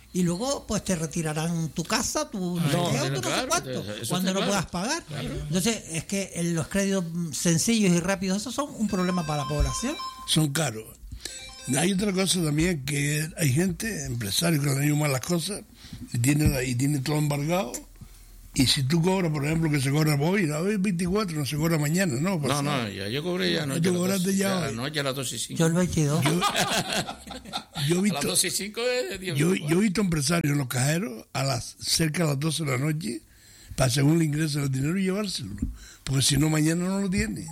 y luego pues te retirarán tu casa, tu No, dinero, pero tu no sé claro, cuánto, eso está cuando no claro. puedas pagar. Entonces es que en los créditos sencillos y rápidos, esos son un problema para la población. Son caros. Hay otra cosa también, que hay gente, empresarios que le han ido mal las cosas y tienen, y tienen todo embargado. Y si tú cobras, por ejemplo, que se cobra hoy, hoy es veinticuatro, no se cobra mañana, ¿no? No, Pasado. no, ya yo cobré ya anoche. ¿Tú a las cobraste dos- ya ya hoy? anoche a las dos y cinco. Yo el veintidós. Yo, yo he A las visto, dos y cinco es de Dios. yo, yo he visto empresarios en los cajeros a las cerca de las doce de la noche para según le ingresen el dinero y llevárselo. Porque si no, mañana no lo tiene.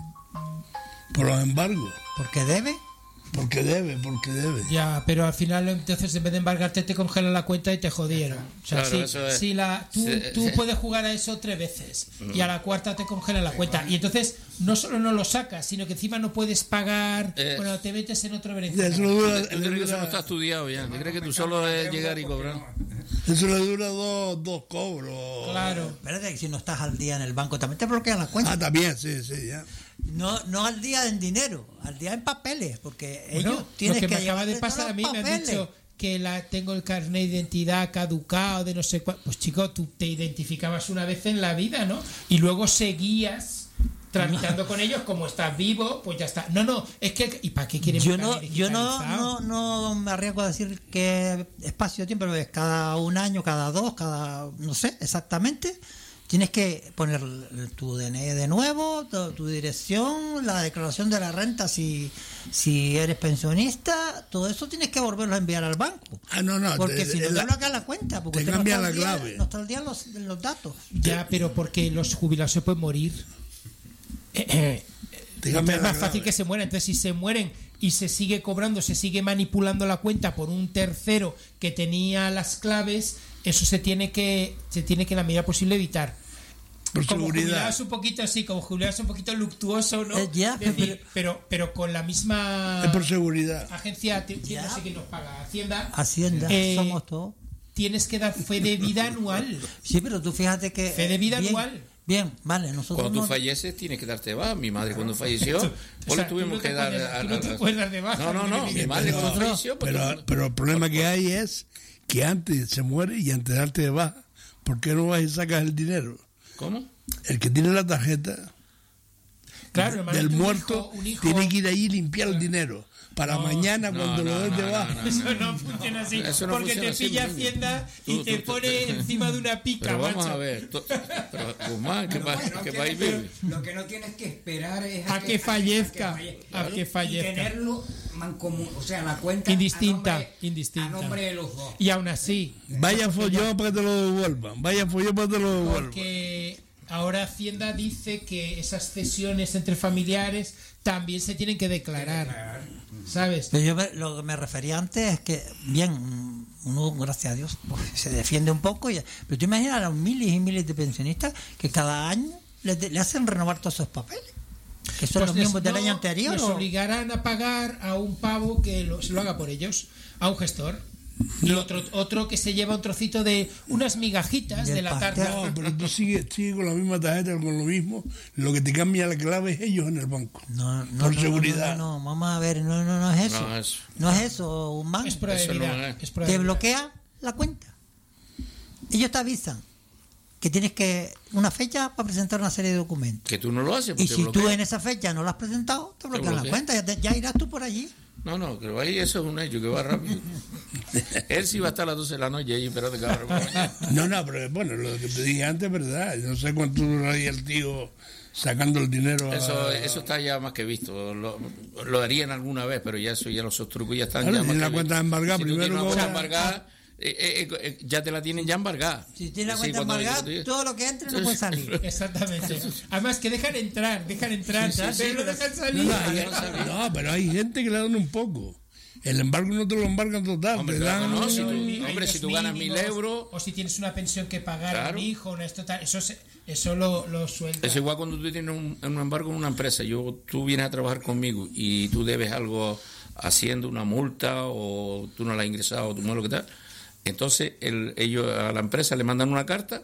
Por los embargos. Porque debe. Porque debe, porque debe. Ya, pero al final entonces en vez de embargarte te congelan la cuenta y te jodieron. O sea, Claro, si, eso es. si la, tú, Sí. tú puedes jugar a eso tres veces y a la cuarta te congelan la cuenta. Y entonces no solo no lo sacas, sino que encima no puedes pagar. Eh. Bueno, te metes en otro Ya, berenjena. Eso le dura, Yo creo que eso no está estudiado ya. Yo creo que tú solo es llegar y cobrar. eso le dura dos, dos cobros. Claro. Espérate, que si no estás al día en el banco también te bloquean la cuenta. Ah, también, sí, sí, ya. No, no al día en dinero, al día en papeles, porque Bueno, ellos lo tienen que que, me acaba de llevarte pasar todos a mí los me han papeles. dicho que la tengo el carnet de identidad caducado de no sé cuál. Pues chico, tú te identificabas una vez en la vida, ¿no? Y luego seguías tramitando con ellos como estás vivo, pues ya está. No, no, es que ¿y para qué quieren Yo mi no, carnet yo no, digitalizado? no, no me arriesgo a decir qué espacio de tiempo, pero es cada un año, cada dos, cada, no sé exactamente. Tienes que poner tu D N I de nuevo, tu, tu dirección, la declaración de la renta si, si eres pensionista, todo eso tienes que volverlo a enviar al banco. Ah, no, no. Porque te- si no la- te bloquean la cuenta, porque te usted no cambian está al la día- clave. no está al día en los, en los datos. Ya, pero porque los jubilados se pueden morir. Eh, eh, Te es cambian la más fácil clave. que se mueran. Entonces, si se mueren y se sigue cobrando, se sigue manipulando la cuenta por un tercero que tenía las claves, eso se tiene que, se tiene que en la medida posible evitar. Por Como seguridad. jubilado es un poquito así, como jubilado es un poquito luctuoso, ¿no? Eh, ya, Decir, pero- pero, pero con la misma Es por seguridad. agencia, te- Ya. no sé quién nos paga, Hacienda, Hacienda, Eh, somos todos. tienes que dar fe de vida anual. Sí, pero tú fíjate que... Fe de vida bien, anual. Bien, vale, nosotros Cuando tú no- falleces tienes que darte baja. Mi madre cuando falleció, O pues sea, le tuvimos tú no que te dar... puedes- a- tú no a- te puedes dar de baja, No, no, no. ni Mi de- madre Pero, cuando falleció... pues, pero, tú- pero el problema que hay es que antes se muere y antes de darte de baja, ¿por qué no vas y sacas el dinero? ¿Cómo? El que tiene la tarjeta Claro, hermano, del un muerto hijo- un hijo- tiene que ir ahí y limpiar el dinero para No, mañana no, cuando no, lo des de no, baja. no, no. Eso no funciona así, Eso no porque funciona te así, pilla niño. Hacienda y Tú- te tú- tú- pone encima de una pica, Pero vamos macho. a ver. tú- Pero, Guzmán, ¿qué, pa- Bueno, qué tienes país que- vive? Lo que no tienes que esperar es A que fallezca, a que Y fallezca. tenerlo mancomun, o sea, la cuenta Indistinta, a nombre, indistinta. a nombre de los dos. Y aún así, Vaya follón para que te lo devuelvan. Vaya follón para que te lo devuelvan. porque ahora Hacienda dice que esas cesiones entre familiares también se tienen que declarar, ¿sabes? Pero yo me- lo que me refería antes es que, bien, uno, gracias a Dios, pues, se defiende un poco, y- pero tú imaginas a los miles y miles de pensionistas que cada año le, le hacen renovar todos esos papeles, que son Pues los les- mismos del no, año anterior. Les o- obligarán a pagar a un pavo que lo, se lo haga por ellos, a un gestor. Y otro, otro que se lleva un trocito de unas migajitas Del de la pastel. tarta. No, pero tú sigues, sigues con la misma tarjeta, con lo mismo. Lo que te cambia la clave es ellos en el banco. No, no, por no, seguridad. No, no, no, vamos a ver, no, no, no es eso. No, eso. No es eso, un man. Es prueba de Eso no vida. es. es prueba Te de vida. bloquea la cuenta. Ellos te avisan que tienes que una fecha para presentar una serie de documentos. Que tú no lo haces. Y porque si tú bloquea. en esa fecha no la has presentado, te bloquean la bloquea. cuenta. Ya, te- ya irás tú por allí. No, no, que ahí eso es un hecho que va rápido. Él sí va a estar a las doce de la noche ahí esperando que abra por la mañana. No, no, pero bueno, lo que te dije antes es verdad. No sé cuánto duraría el tío sacando el dinero. a- Eso, eso está ya más que visto. Lo, lo harían alguna vez, pero ya eso, ya los trucos ya están. Claro, ya más tiene que la cuenta vistos. embargada, Si tú primero tienes una cuenta cobra- embargada, eh, eh, eh, ya te la tienen ya embargada. Si tienes la Sí, cuenta cuando- embargada, cuando- todo lo que entre no puede salir. Exactamente. Además que dejan entrar, dejan entrar, Sí, sí, sí, pero no pero- dejan No, salir. no, hay- no, pero hay gente que le dan un poco. El embargo no te lo embargan total. Hombre, te claro, dan no, si tú- Hay hombre, unos si tú ganas mínimos, mil euros- o si tienes una pensión que pagar a un Claro. hijo, una esto tal, eso se- eso lo, lo suelta. Es igual cuando tú tienes un, un embargo en una empresa. Yo, tú vienes a trabajar conmigo y tú debes algo haciendo una multa o tú no la has ingresado, tú no lo que tal. Entonces el, ellos a la empresa le mandan una carta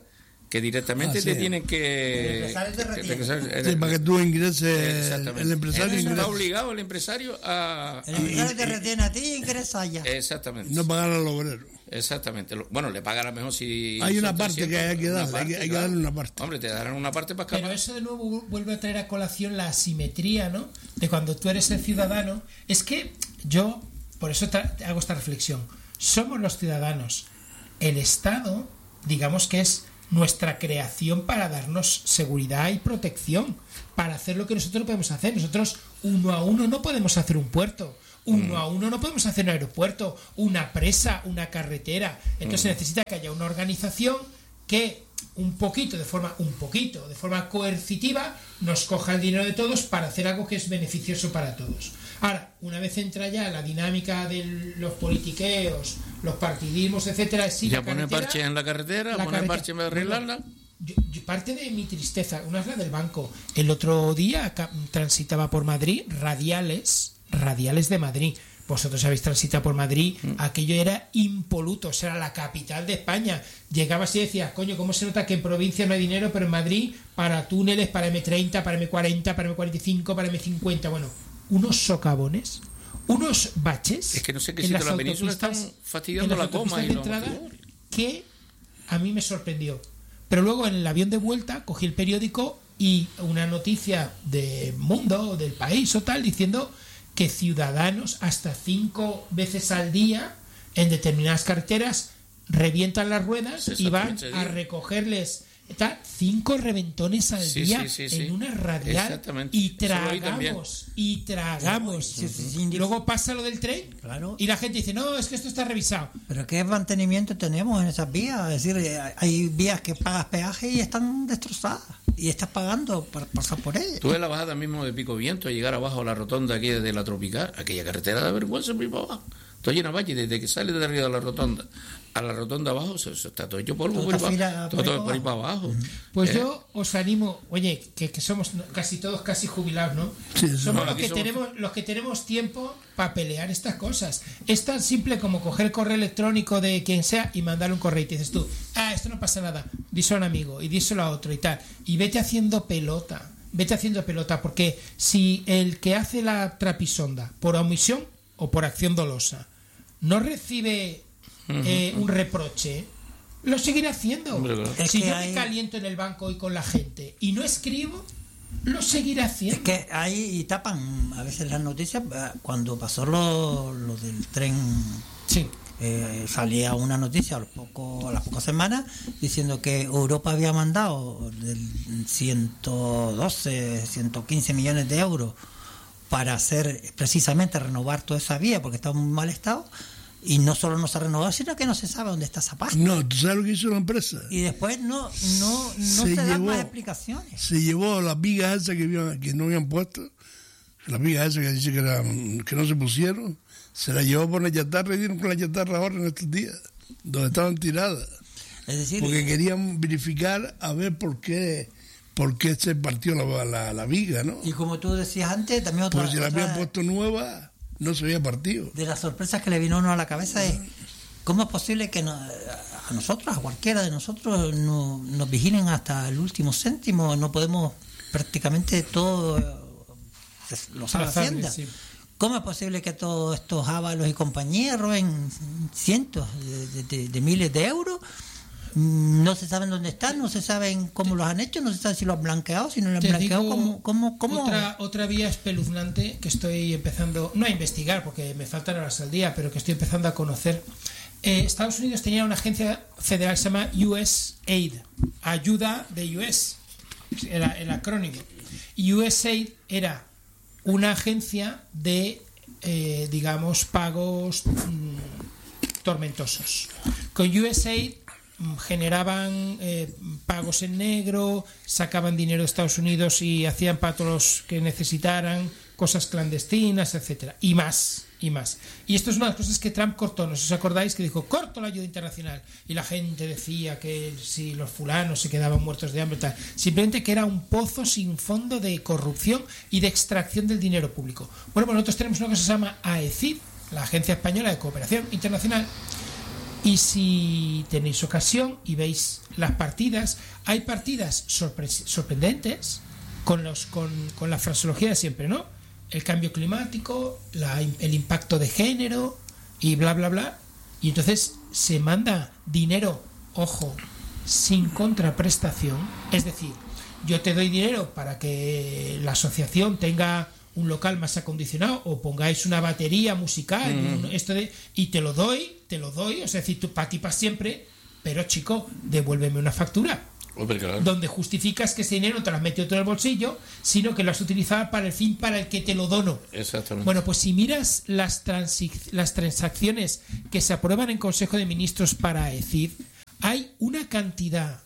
que directamente Ah, sí. te tienen que... El empresario te retiene. que- que- Sí, para que tú ingreses, Exactamente. el empresario Está ingresa, obligado el empresario a... El empresario te retiene a ti y ingresa allá. Exactamente. no pagar al obrero. Exactamente. Lo- Bueno, le pagará mejor si... Hay una son parte que trescientos, hay que una darle, hay que- parte, hay que darle una parte. Hombre, te darán una parte para Pero escapar. eso de nuevo vuelve a traer a colación la asimetría, ¿no? De cuando tú eres el ciudadano. Es que yo, por eso tra- hago esta reflexión. Somos los ciudadanos. El Estado, digamos que es nuestra creación para darnos seguridad y protección, para hacer lo que nosotros no podemos hacer. Nosotros uno a uno no podemos hacer un puerto. Uno a uno no podemos hacer un aeropuerto, una presa, una carretera. Entonces se necesita que haya una organización que un poquito, de forma, un poquito, de forma coercitiva, nos coja el dinero de todos para hacer algo que es beneficioso para todos. Ahora, una vez entra ya la dinámica de los politiqueos, los partidismos, etcétera, sí, Ya la poner carretera- parche en la carretera, la poner carretera- parche en vez de arreglarla. Yo- yo- parte de mi tristeza, una es la del banco. El otro día ca- transitaba por Madrid, radiales, radiales de Madrid. Vosotros habéis transitado por Madrid, aquello era impoluto, o sea, era la capital de España. Llegabas y decías, coño, ¿cómo se nota que en provincia no hay dinero, pero en Madrid para túneles, para eme treinta, para eme cuarenta, para eme cuarenta y cinco, para eme cincuenta? Bueno, unos socavones, unos baches. Es que no sé qué en sitio las de la península están autopistas- fastidiando en las la coma y autopistas de los entrada, que a mí me sorprendió. Pero luego en el avión de vuelta cogí el periódico y una noticia de Mundo o del País o tal diciendo que ciudadanos hasta cinco veces al día en determinadas carreteras revientan las ruedas y van Exactamente, a sí. recogerles tal, cinco reventones al Sí, día sí, sí, sí. en una radial Exactamente. y Eso lo oí también. tragamos y tragamos. Sí, sí, sí, Y luego pasa lo del tren Claro. y la gente dice, no, es que esto está revisado. Pero ¿qué mantenimiento tenemos en esas vías? Es decir, eh, hay vías que pagas peaje y están destrozadas. Y estás pagando para pasar por ellas. Tú ves la bajada mismo de Pico Viento, llegar abajo a la rotonda aquí de la Tropical, aquella carretera de vergüenza por ahí para abajo. Todo lleno de valle, desde que sale de arriba de la rotonda a la rotonda abajo, eso, eso está todo hecho polvo Todo por ahí, está para, fila- todo, por ahí todo para por ahí para abajo. Pues Eh, yo os animo, oye, que, que somos casi todos casi jubilados, ¿no? Sí, sí. somos No, los aquí que somos- tenemos los que tenemos tiempo para pelear estas cosas. Es tan simple como coger el correo electrónico de quien sea y mandarle un correo y te dices tú, ah, esto no pasa nada, díselo a un amigo y díselo a otro y tal. Y vete haciendo pelota, vete haciendo pelota, porque si el que hace la trapisonda por omisión o por acción dolosa no recibe eh, un reproche, lo seguiré haciendo. Hombre, claro. Es Si que yo hay- me caliento en el banco y con la gente y no escribo, lo seguiré haciendo. Es que ahí y tapan a veces las noticias. eh, Cuando pasó lo, lo del tren, Sí. eh, salía una noticia a, los poco, a las pocas semanas diciendo que Europa había mandado del ciento doce, ciento quince millones de euros para hacer precisamente renovar toda esa vía porque estaba en muy mal estado. Y no solo no se ha renovado, sino que no se sabe dónde está esa pasta. No, ¿tú sabes lo que hizo la empresa? Y después no no, no se, Se dan llevó- más explicaciones. Se llevó las vigas esas que, habían- que no habían puesto, las vigas esas que dice que, eran, que no se pusieron, se las llevó por la chatarra y dieron con la chatarra ahora en estos días, donde estaban tiradas. Es decir, Porque querían verificar a ver por qué por qué se partió la, la, la viga, ¿no? y como tú decías antes, también otra, Porque si la otra habían puesto nueva, no se había partido. de las sorpresas que le vino a uno a la cabeza es cómo es posible que no- a nosotros, a cualquiera de nosotros, no, nos vigilen hasta el último céntimo, no podemos prácticamente todo eh, lo sabe Trazable, Hacienda. sí. ¿Cómo es posible que todos estos ávalos y compañías roben cientos de, de- de miles de euros? No se saben dónde están, no se saben cómo los han hecho, no se sabe si lo han blanqueado, si no lo han Te blanqueado, digo ¿cómo, cómo, cómo? Otra, otra vía espeluznante que estoy empezando, no a investigar porque me faltan horas al día, pero que estoy empezando a conocer. Eh, Estados Unidos tenía una agencia federal que se llama U S A I D, ayuda de U S, era el acrónimo. Y U S A I D era una agencia de, eh, digamos, pagos mm, tormentosos. Con U S A I D mm, generaban eh, pagos en negro, sacaban dinero de Estados Unidos y hacían para todos los que necesitaran, cosas clandestinas, etcétera, y más, y más. Y esto es una de las cosas que Trump cortó, ¿no os acordáis? Que dijo, corto la ayuda internacional. Y la gente decía que si los fulanos se quedaban muertos de hambre, tal. Simplemente que era un pozo sin fondo de corrupción y de extracción del dinero público. Bueno, pues nosotros tenemos una cosa que se llama A E C I D, la Agencia Española de Cooperación Internacional, Y si tenéis ocasión y veis las partidas, hay partidas sorpre- sorprendentes con, los, con, con la fraseología de siempre, ¿no? El cambio climático, la, el impacto de género y bla, bla, bla. Y entonces se manda dinero, ojo, sin contraprestación. Es decir, yo te doy dinero para que la asociación tenga un local más acondicionado o pongáis una batería musical mm. un, esto de, y te lo doy, te lo doy, o sea, es decir, tú para ti para siempre, pero chico, devuélveme una factura. Hombre, claro. Donde justificas que ese dinero no te lo has metido tú en el bolsillo, sino que lo has utilizado para el fin para el que te lo dono. Exactamente. Bueno, pues si miras las, transi- las transacciones que se aprueban en Consejo de Ministros para E C I D, hay una cantidad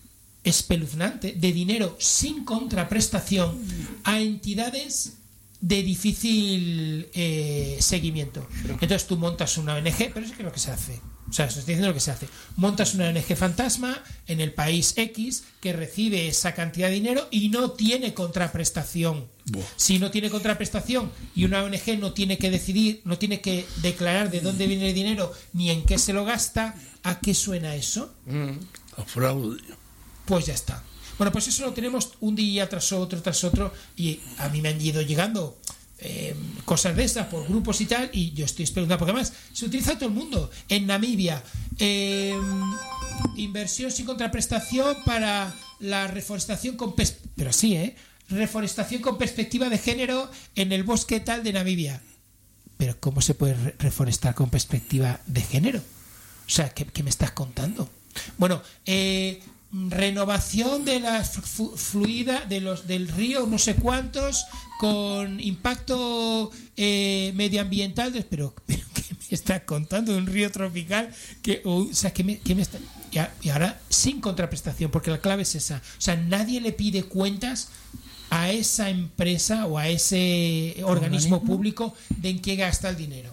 espeluznante de dinero sin contraprestación a entidades de difícil eh, seguimiento. Entonces tú montas una O N G, pero es que lo que se hace, o sea, eso estoy diciendo lo que se hace. Montas una O N G fantasma en el país X que recibe esa cantidad de dinero y no tiene contraprestación. Buah. Si no tiene contraprestación y una O N G no tiene que decidir, no tiene que declarar de dónde viene el dinero ni en qué se lo gasta, ¿a qué suena eso? Mm. A fraude. Pues ya está. Bueno, pues eso lo tenemos un día tras otro, tras otro, y a mí me han ido llegando eh, cosas de esas por grupos y tal, y yo estoy esperando, porque además se utiliza todo el mundo. En Namibia, eh, inversión sin contraprestación para la reforestación con pers- pero sí, ¿eh? Reforestación con perspectiva de género en el bosque tal de Namibia. Pero ¿cómo se puede re- reforestar con perspectiva de género? O sea, ¿qué, qué me estás contando? Bueno, eh... renovación de la flu- fluida de los del río no sé cuántos con impacto eh, medioambiental de, pero, pero ¿qué me estás contando de un río tropical que o, o sea que me, que me está y, a, y ahora sin contraprestación, porque la clave es esa, o sea, nadie le pide cuentas a esa empresa o a ese organismo, organismo público de en qué gasta el dinero,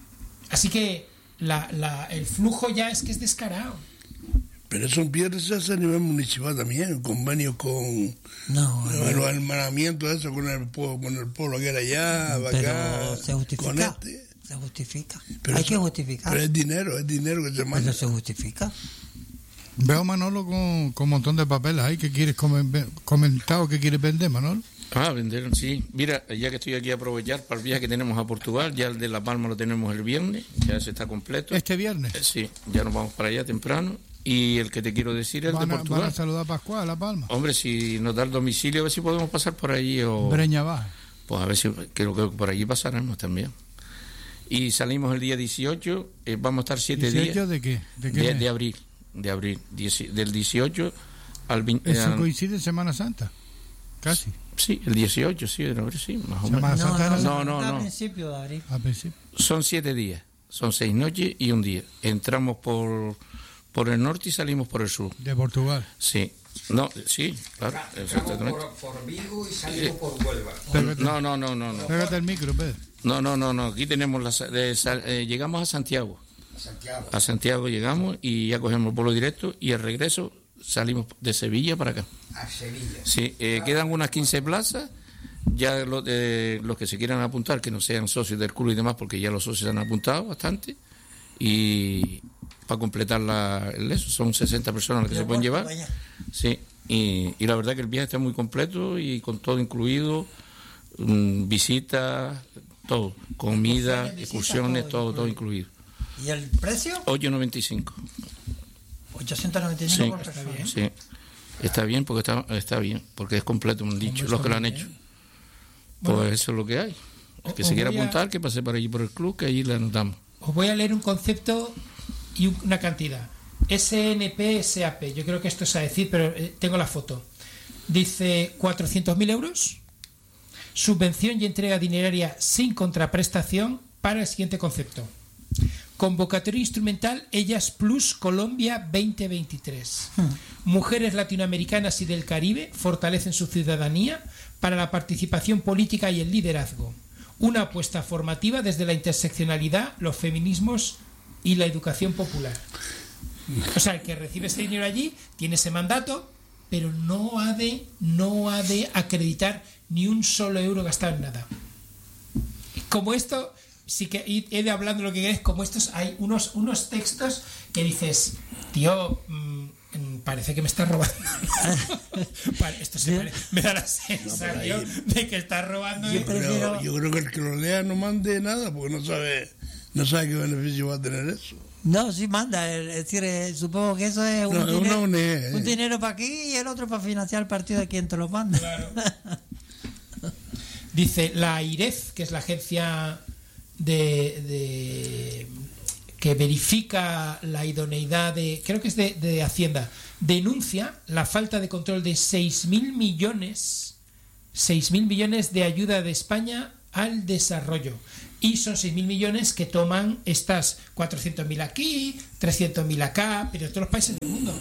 así que la, la, el flujo ya es que es descarado. Pero eso empieza se hace a nivel municipal también, convenio con no, no, los hermanamientos eso con el pueblo, con el pueblo que era allá, pero acá, se justifica, con este. Se justifica. Pero hay eso, que justificar. Pero es dinero, es dinero que se manda. Pero se justifica. Veo Manolo con, con un montón de papeles ahí que quieres comen, comentado que quieres vender, Manolo. Ah, vender, sí. Mira, ya que estoy aquí a aprovechar para el viaje que tenemos a Portugal, ya el de La Palma lo tenemos el viernes, ya se está completo. ¿Este viernes? Eh, sí, ya nos vamos para allá temprano. Y el que te quiero decir es el de Portugal. ¿Van a saludar a Pascual, a La Palma? Hombre, si nos da el domicilio, a ver si podemos pasar por allí o... Breña Baja. Pues a ver si creo que por allí pasaremos también. Y salimos el día dieciocho, eh, vamos a estar siete días. ¿dieciocho de qué? ¿De qué de, mes? de abril, de abril, dieci, del dieciocho al veinte. ¿Eso al, coincide en Semana Santa? Casi. Sí, el dieciocho, sí, de abril, sí, más o menos. Semana No, Santa no, era- No, no, a no. principio de abril. Al principio. Son siete días, son seis noches y un día. Entramos por, por el norte y salimos por el sur. De Portugal. Sí, no, sí, claro, Entramos exactamente. por, por Vigo y salimos por Huelva. Pégate, No, no, no, no, no. pégate el micro, Pedro. No, no, no, no. Aquí tenemos las, de, eh, llegamos a Santiago. Santiago. A Santiago llegamos y ya cogemos el vuelo directo y al regreso salimos de Sevilla para acá. A Sevilla. Sí, eh, quedan unas quince plazas. Ya lo, eh, los que se quieran apuntar, que no sean socios del club y demás, porque ya los socios han apuntado bastante. Y para completar la, el eso, son sesenta personas las que Yo se pueden voy llevar. para allá. Sí, y, y la verdad que el viaje está muy completo y con todo incluido, mm, visitas, todo, comida, Excursiones, excursiones, visitas, todo todo, todo incluido. ¿Y el precio? ocho noventa y cinco. ochocientos noventa y cinco Sí, por persona. sí. Está bien porque está, está bien, porque es completo, me han dicho, Hombre, los que lo está han muy hecho. bien. Pues Bueno, eso es lo que hay. El que os se quiera voy a- apuntar, que pase por allí por el club, que allí le anotamos. Os voy a leer un concepto y un- una cantidad. S N P S A P. Yo creo que esto es a decir, pero eh, tengo la foto. Dice cuatrocientos mil euros. Subvención y entrega dineraria sin contraprestación para el siguiente concepto. Convocatoria instrumental Ellas Plus Colombia veinte veintitrés. Mujeres latinoamericanas y del Caribe fortalecen su ciudadanía para la participación política y el liderazgo. Una apuesta formativa desde la interseccionalidad, los feminismos y la educación popular. O sea, el que recibe ese dinero allí tiene ese mandato, pero no ha de, no ha de acreditar ni un solo euro gastado en nada. Como esto, sí que he de hablando lo que quieres, como estos, hay unos, unos textos que dices, tío, mmm, parece que me estás robando. Esto se parece, me da la sensación no, de que estás robando. Yo, prefiero... yo creo que el que lo lea no mande nada porque no sabe, no sabe qué beneficio va a tener eso. No, sí manda, es decir, eh, supongo que eso es un, no, dinero, una eh. un dinero para aquí y el otro para financiar el partido de quien te lo manda. Claro. Dice la AIREF, que es la agencia de, de que verifica la idoneidad de, creo que es de, de Hacienda, denuncia la falta de control de seis mil millones, seis mil millones de ayuda de España al desarrollo. Y son seis mil millones que toman estas cuatrocientos mil aquí, trescientos mil acá, pero de todos los países del mundo.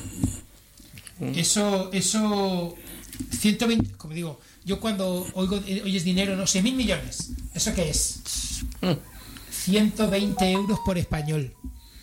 Eso, eso, ciento veinte, como digo, yo cuando oigo, oyes dinero, no, seis mil millones, ¿eso qué es? ciento veinte euros por español.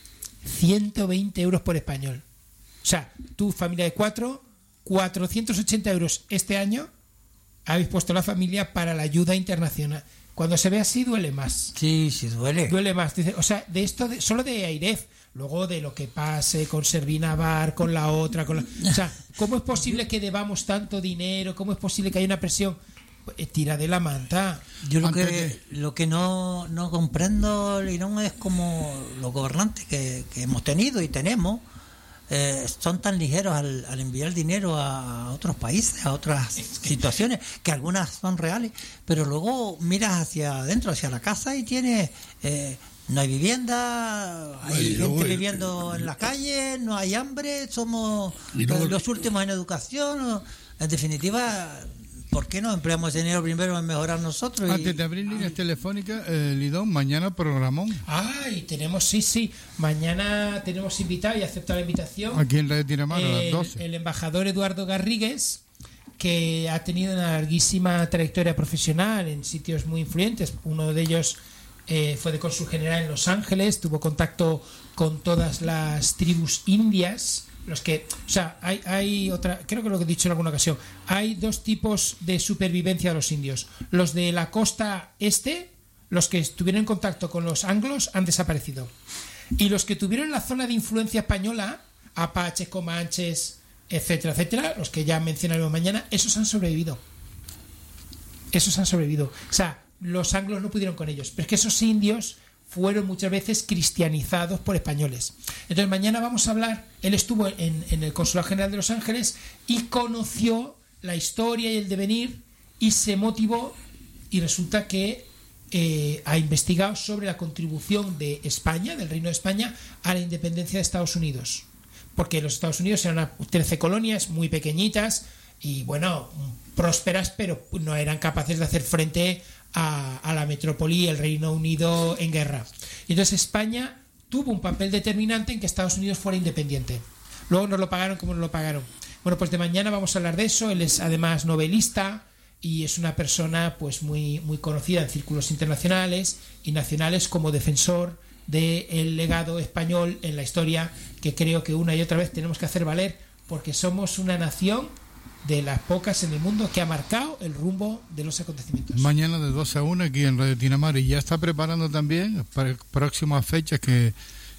ciento veinte euros por español. O sea, tu familia de cuatro, cuatrocientos ochenta euros este año habéis puesto la familia para la ayuda internacional. Cuando se ve así duele más. Sí, sí, duele. Duele más. Dice, o sea, de esto, de, solo de AIREF, luego de lo que pase con Servinavar, con la otra, con la... O sea, ¿cómo es posible que debamos tanto dinero? ¿Cómo es posible que haya una presión? Pues, tira de la manta. Yo lo que, de... lo que no, no comprendo, Lirón, es como los gobernantes que, que hemos tenido y tenemos, Eh, son tan ligeros al, al enviar dinero a otros países, a otras situaciones, que algunas son reales, pero luego miras hacia adentro, hacia la casa y tienes, eh, no hay vivienda, hay Ay, gente el... viviendo en la calle, no hay hambre, somos luego... los últimos en educación, en definitiva... ¿Por qué no empleamos ese dinero primero en mejorar nosotros? Antes y... de abrir líneas telefónicas, eh, Lidón, mañana programón. Ay, tenemos, sí, sí. Mañana tenemos invitado y acepta la invitación. Aquí en Radio Tiramar, el, a las doce. El embajador Eduardo Garrigues, que ha tenido una larguísima trayectoria profesional en sitios muy influyentes. Uno de ellos eh, fue de cónsul general en Los Ángeles, tuvo contacto con todas las tribus indias. Los que, o sea, hay, hay otra, creo que lo que he dicho en alguna ocasión, hay dos tipos de supervivencia de los indios. Los de la costa este, los que estuvieron en contacto con los anglos, han desaparecido. Y los que tuvieron la zona de influencia española, apaches, comanches, etcétera, etcétera, los que ya mencionaremos mañana, esos han sobrevivido. Esos han sobrevivido. O sea, los anglos no pudieron con ellos, pero es que esos indios fueron muchas veces cristianizados por españoles. Entonces mañana vamos a hablar, él estuvo en, en el Consulado General de Los Ángeles y conoció la historia y el devenir y se motivó y resulta que eh, ha investigado sobre la contribución de España, del Reino de España, a la independencia de Estados Unidos. Porque los Estados Unidos eran trece colonias muy pequeñitas y bueno, prósperas, pero no eran capaces de hacer frente a, a la metrópoli, el Reino Unido en guerra. Y entonces España tuvo un papel determinante en que Estados Unidos fuera independiente. Luego nos lo pagaron como nos lo pagaron. Bueno, pues de mañana vamos a hablar de eso. Él es además novelista y es una persona pues muy, muy conocida en círculos internacionales y nacionales como defensor del legado español en la historia, que creo que una y otra vez tenemos que hacer valer, porque somos una nación de las pocas en el mundo que ha marcado el rumbo de los acontecimientos. Mañana de doce a una aquí en Radio Tinamar, y ya está preparando también para próximas fechas que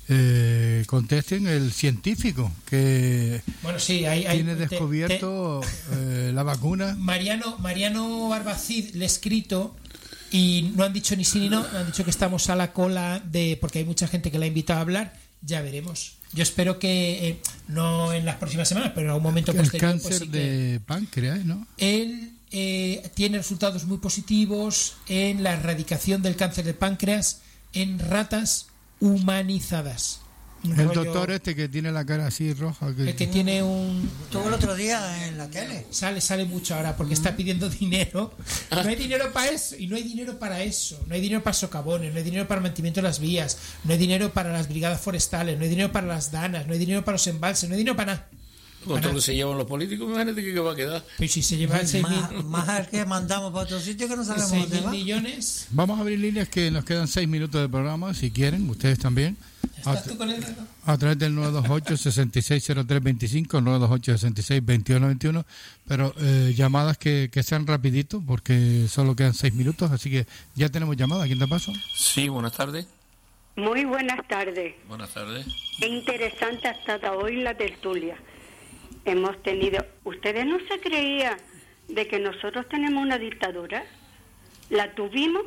eh, contesten el científico que bueno, sí, hay, hay, tiene descubierto te, te, eh, la vacuna. Mariano, Mariano Barbacid le he escrito y no han dicho ni sí ni no, han dicho que estamos a la cola de, porque hay mucha gente que la ha invitado a hablar, ya veremos. Yo espero que eh, no en las próximas semanas, pero en algún momento el posterior. El cáncer pues sí de páncreas, ¿no? Él eh, tiene resultados muy positivos en la erradicación del cáncer de páncreas en ratas humanizadas. Un el rollo, doctor este que tiene la cara así roja. Que... El que tiene un... Todo el otro día en la tele. Sale, sale mucho ahora porque está pidiendo dinero. No hay dinero para eso y no hay dinero para eso. No hay dinero para socavones, no hay dinero para el mantenimiento de las vías, no hay dinero para las brigadas forestales, no hay dinero para las danas, no hay dinero para los embalses, no hay dinero para nada. Con todo lo que se llevan los políticos, imagínate que va a quedar. Pues si se llevan seis mil Más, más al que mandamos para otro sitio que no sabemos dónde va. millones. Vamos a abrir líneas que nos quedan seis minutos de programa, si quieren, ustedes también. A, ¿Estás tú con el dedo? a través del nueve dos ocho, seis seis cero tres dos cinco, nueve dos ocho, seis seis dos uno dos uno, pero eh, llamadas que, que sean rapidito, porque solo quedan seis minutos, así que ya tenemos llamadas. ¿Quién te paso? Sí, buenas tardes. Muy buenas tardes. Buenas tardes. Qué interesante ha estado hoy la tertulia. Hemos tenido... ¿Ustedes no se creían de que nosotros tenemos una dictadura? La tuvimos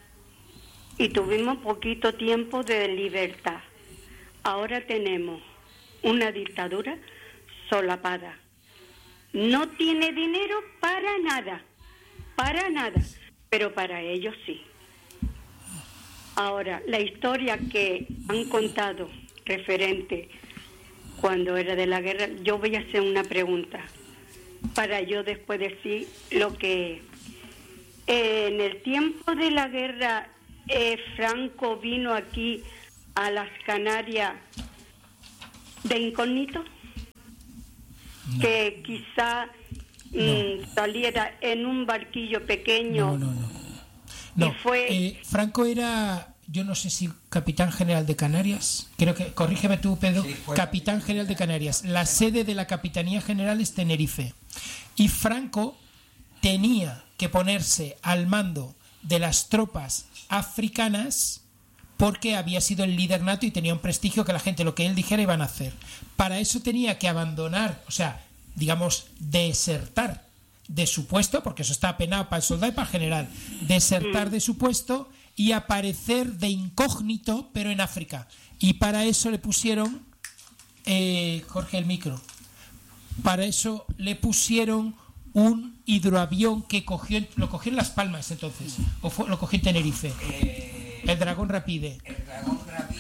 y tuvimos poquito tiempo de libertad. Ahora tenemos una dictadura solapada. No tiene dinero para nada, para nada, pero para ellos sí. Ahora, la historia que han contado referente cuando era de la guerra, yo voy a hacer una pregunta para yo después decir lo que... Eh, en el tiempo de la guerra, eh, Franco vino aquí a las Canarias de incógnito, no. Que quizá no. mm, saliera en un barquillo pequeño. No, no, no. No, y fue... eh, Franco era, yo no sé si capitán general de Canarias, creo que, corrígeme tú, Pedro, sí, capitán general de Canarias. La sede de la Capitanía General es Tenerife. Y Franco tenía que ponerse al mando de las tropas africanas porque había sido el líder nato y tenía un prestigio que la gente lo que él dijera iban a hacer. Para eso tenía que abandonar, o sea, digamos, desertar de su puesto, porque eso está penado para el soldado y para el general, desertar de su puesto y aparecer de incógnito, pero en África. Y para eso le pusieron, eh, Jorge, el micro, para eso le pusieron un hidroavión que cogió, lo cogió en Las Palmas entonces, o fue, lo cogió en Tenerife. Eh, el Dragón Rapide. El Dragón Rapide.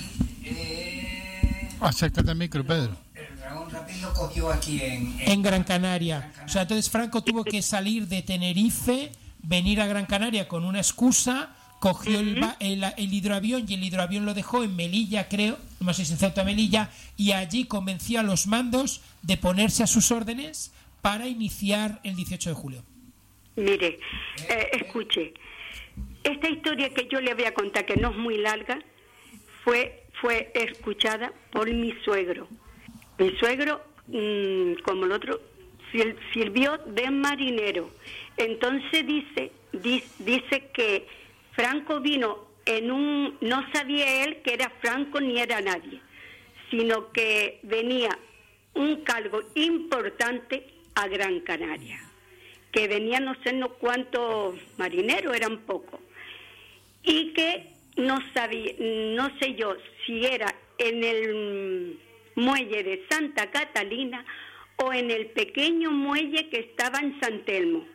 Eh, Acércate al micro, Pedro. El Dragón Rapide lo cogió aquí en, en, en Gran Canaria. Gran Canaria. O sea, entonces Franco tuvo que salir de Tenerife, venir a Gran Canaria con una excusa, cogió el, el, el hidroavión y el hidroavión lo dejó en Melilla, creo, no sé si en Ceuta o Melilla, y allí convenció a los mandos de ponerse a sus órdenes para iniciar el dieciocho de julio. Mire, eh, escuche, esta historia que yo le voy a contar, que no es muy larga, fue, fue escuchada por mi suegro. Mi suegro, mmm, como el otro, sirvió de marinero. Entonces dice, dice, dice que Franco vino en un... No sabía él que era Franco ni era nadie, sino que venía un cargo importante a Gran Canaria, que venían no sé no cuántos marineros, eran pocos, y que no sabía, no sé yo si era en el muelle de Santa Catalina o en el pequeño muelle que estaba en San Telmo,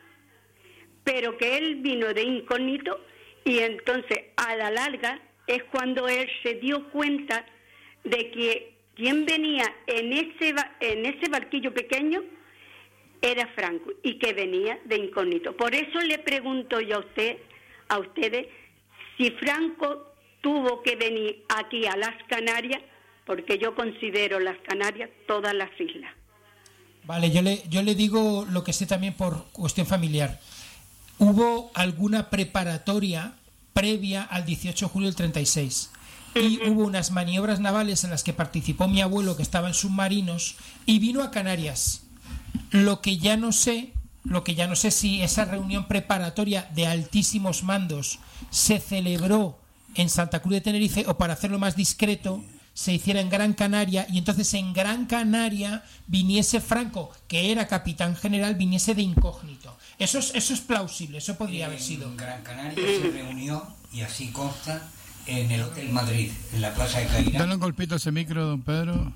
pero que él vino de incógnito y entonces a la larga es cuando él se dio cuenta de que quien venía en ese, en ese barquillo pequeño era Franco y que venía de incógnito. Por eso le pregunto yo a usted, a ustedes, si Franco tuvo que venir aquí a las Canarias, porque yo considero las Canarias todas las islas. Vale, yo le, yo le digo lo que sé también por cuestión familiar. Hubo alguna preparatoria previa al dieciocho de julio del treinta y seis. Y uh-huh. hubo unas maniobras navales en las que participó mi abuelo, que estaba en submarinos, y vino a Canarias. Lo que ya no sé, lo que ya no sé si esa reunión preparatoria de altísimos mandos se celebró en Santa Cruz de Tenerife o, para hacerlo más discreto, se hiciera en Gran Canaria, y entonces en Gran Canaria viniese Franco, que era capitán general, viniese de incógnito. Eso es, eso es plausible, eso podría en haber sido. En Gran Canaria se reunió, y así consta, en el Hotel Madrid, en la Plaza de Cairán. Dale un golpito a ese micro, don Pedro.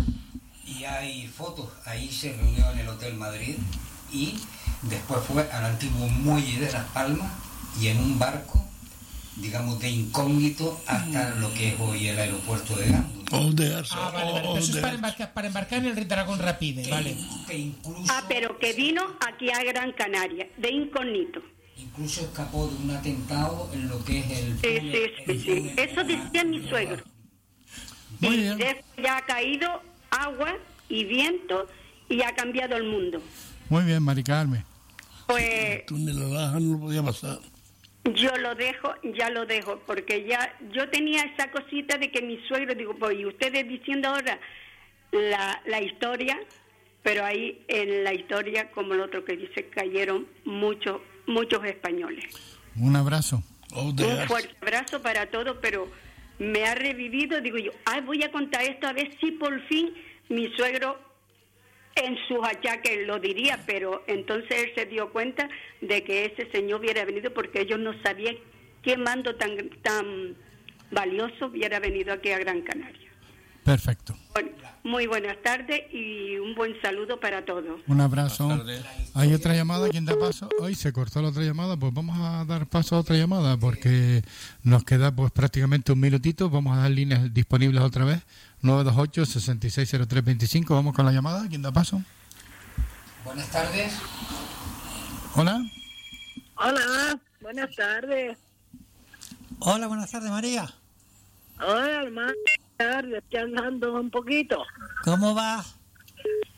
Y hay fotos, ahí se reunió en el Hotel Madrid, y después fue al antiguo muelle de Las Palmas, y en un barco, digamos, de incógnito hasta lo que es hoy el aeropuerto de Gandul. Ah, vale, vale. Eso es para embarcar, para embarcar en el Dragón Rapide, vale. Que incluso, ah, pero que vino aquí a Gran Canaria, de incógnito. Incluso escapó de un atentado en lo que es el... Sí, sí, sí, sí. Eso decía mi suegro. Muy y bien. después ya ha caído agua y viento, y ha cambiado el mundo. Muy bien, Mari Carmen. Pues Tú ni la baja, no lo podía pasar. yo lo dejo, ya lo dejo, porque ya yo tenía esa cosita de que mi suegro, digo, pues y ustedes diciendo ahora la, la historia, pero ahí en la historia, como el otro que dice, cayeron muchos, muchos españoles. Un abrazo. Oh, Un de- fuerte abrazo para todos, pero me ha revivido, digo yo, ay, voy a contar esto a ver si por fin mi suegro en sus achaques lo diría, pero entonces él se dio cuenta de que ese señor hubiera venido porque ellos no sabían qué mando tan tan valioso hubiera venido aquí a Gran Canaria. Perfecto. Bueno, muy buenas tardes y un buen saludo para todos. Un abrazo. Buenas tardes. Hay otra llamada. ¿Quién da paso? Hoy se cortó la otra llamada. Pues vamos a dar paso a otra llamada porque nos queda pues prácticamente un minutito. Vamos a dar líneas disponibles otra vez. nueve dos ocho, seis seis cero tres dos cinco. Vamos con la llamada. ¿Quién da paso? Buenas tardes. Hola. Hola, buenas tardes. Hola, buenas tardes, María. Hola, hermano, buenas tardes. Estoy andando un poquito. ¿Cómo va?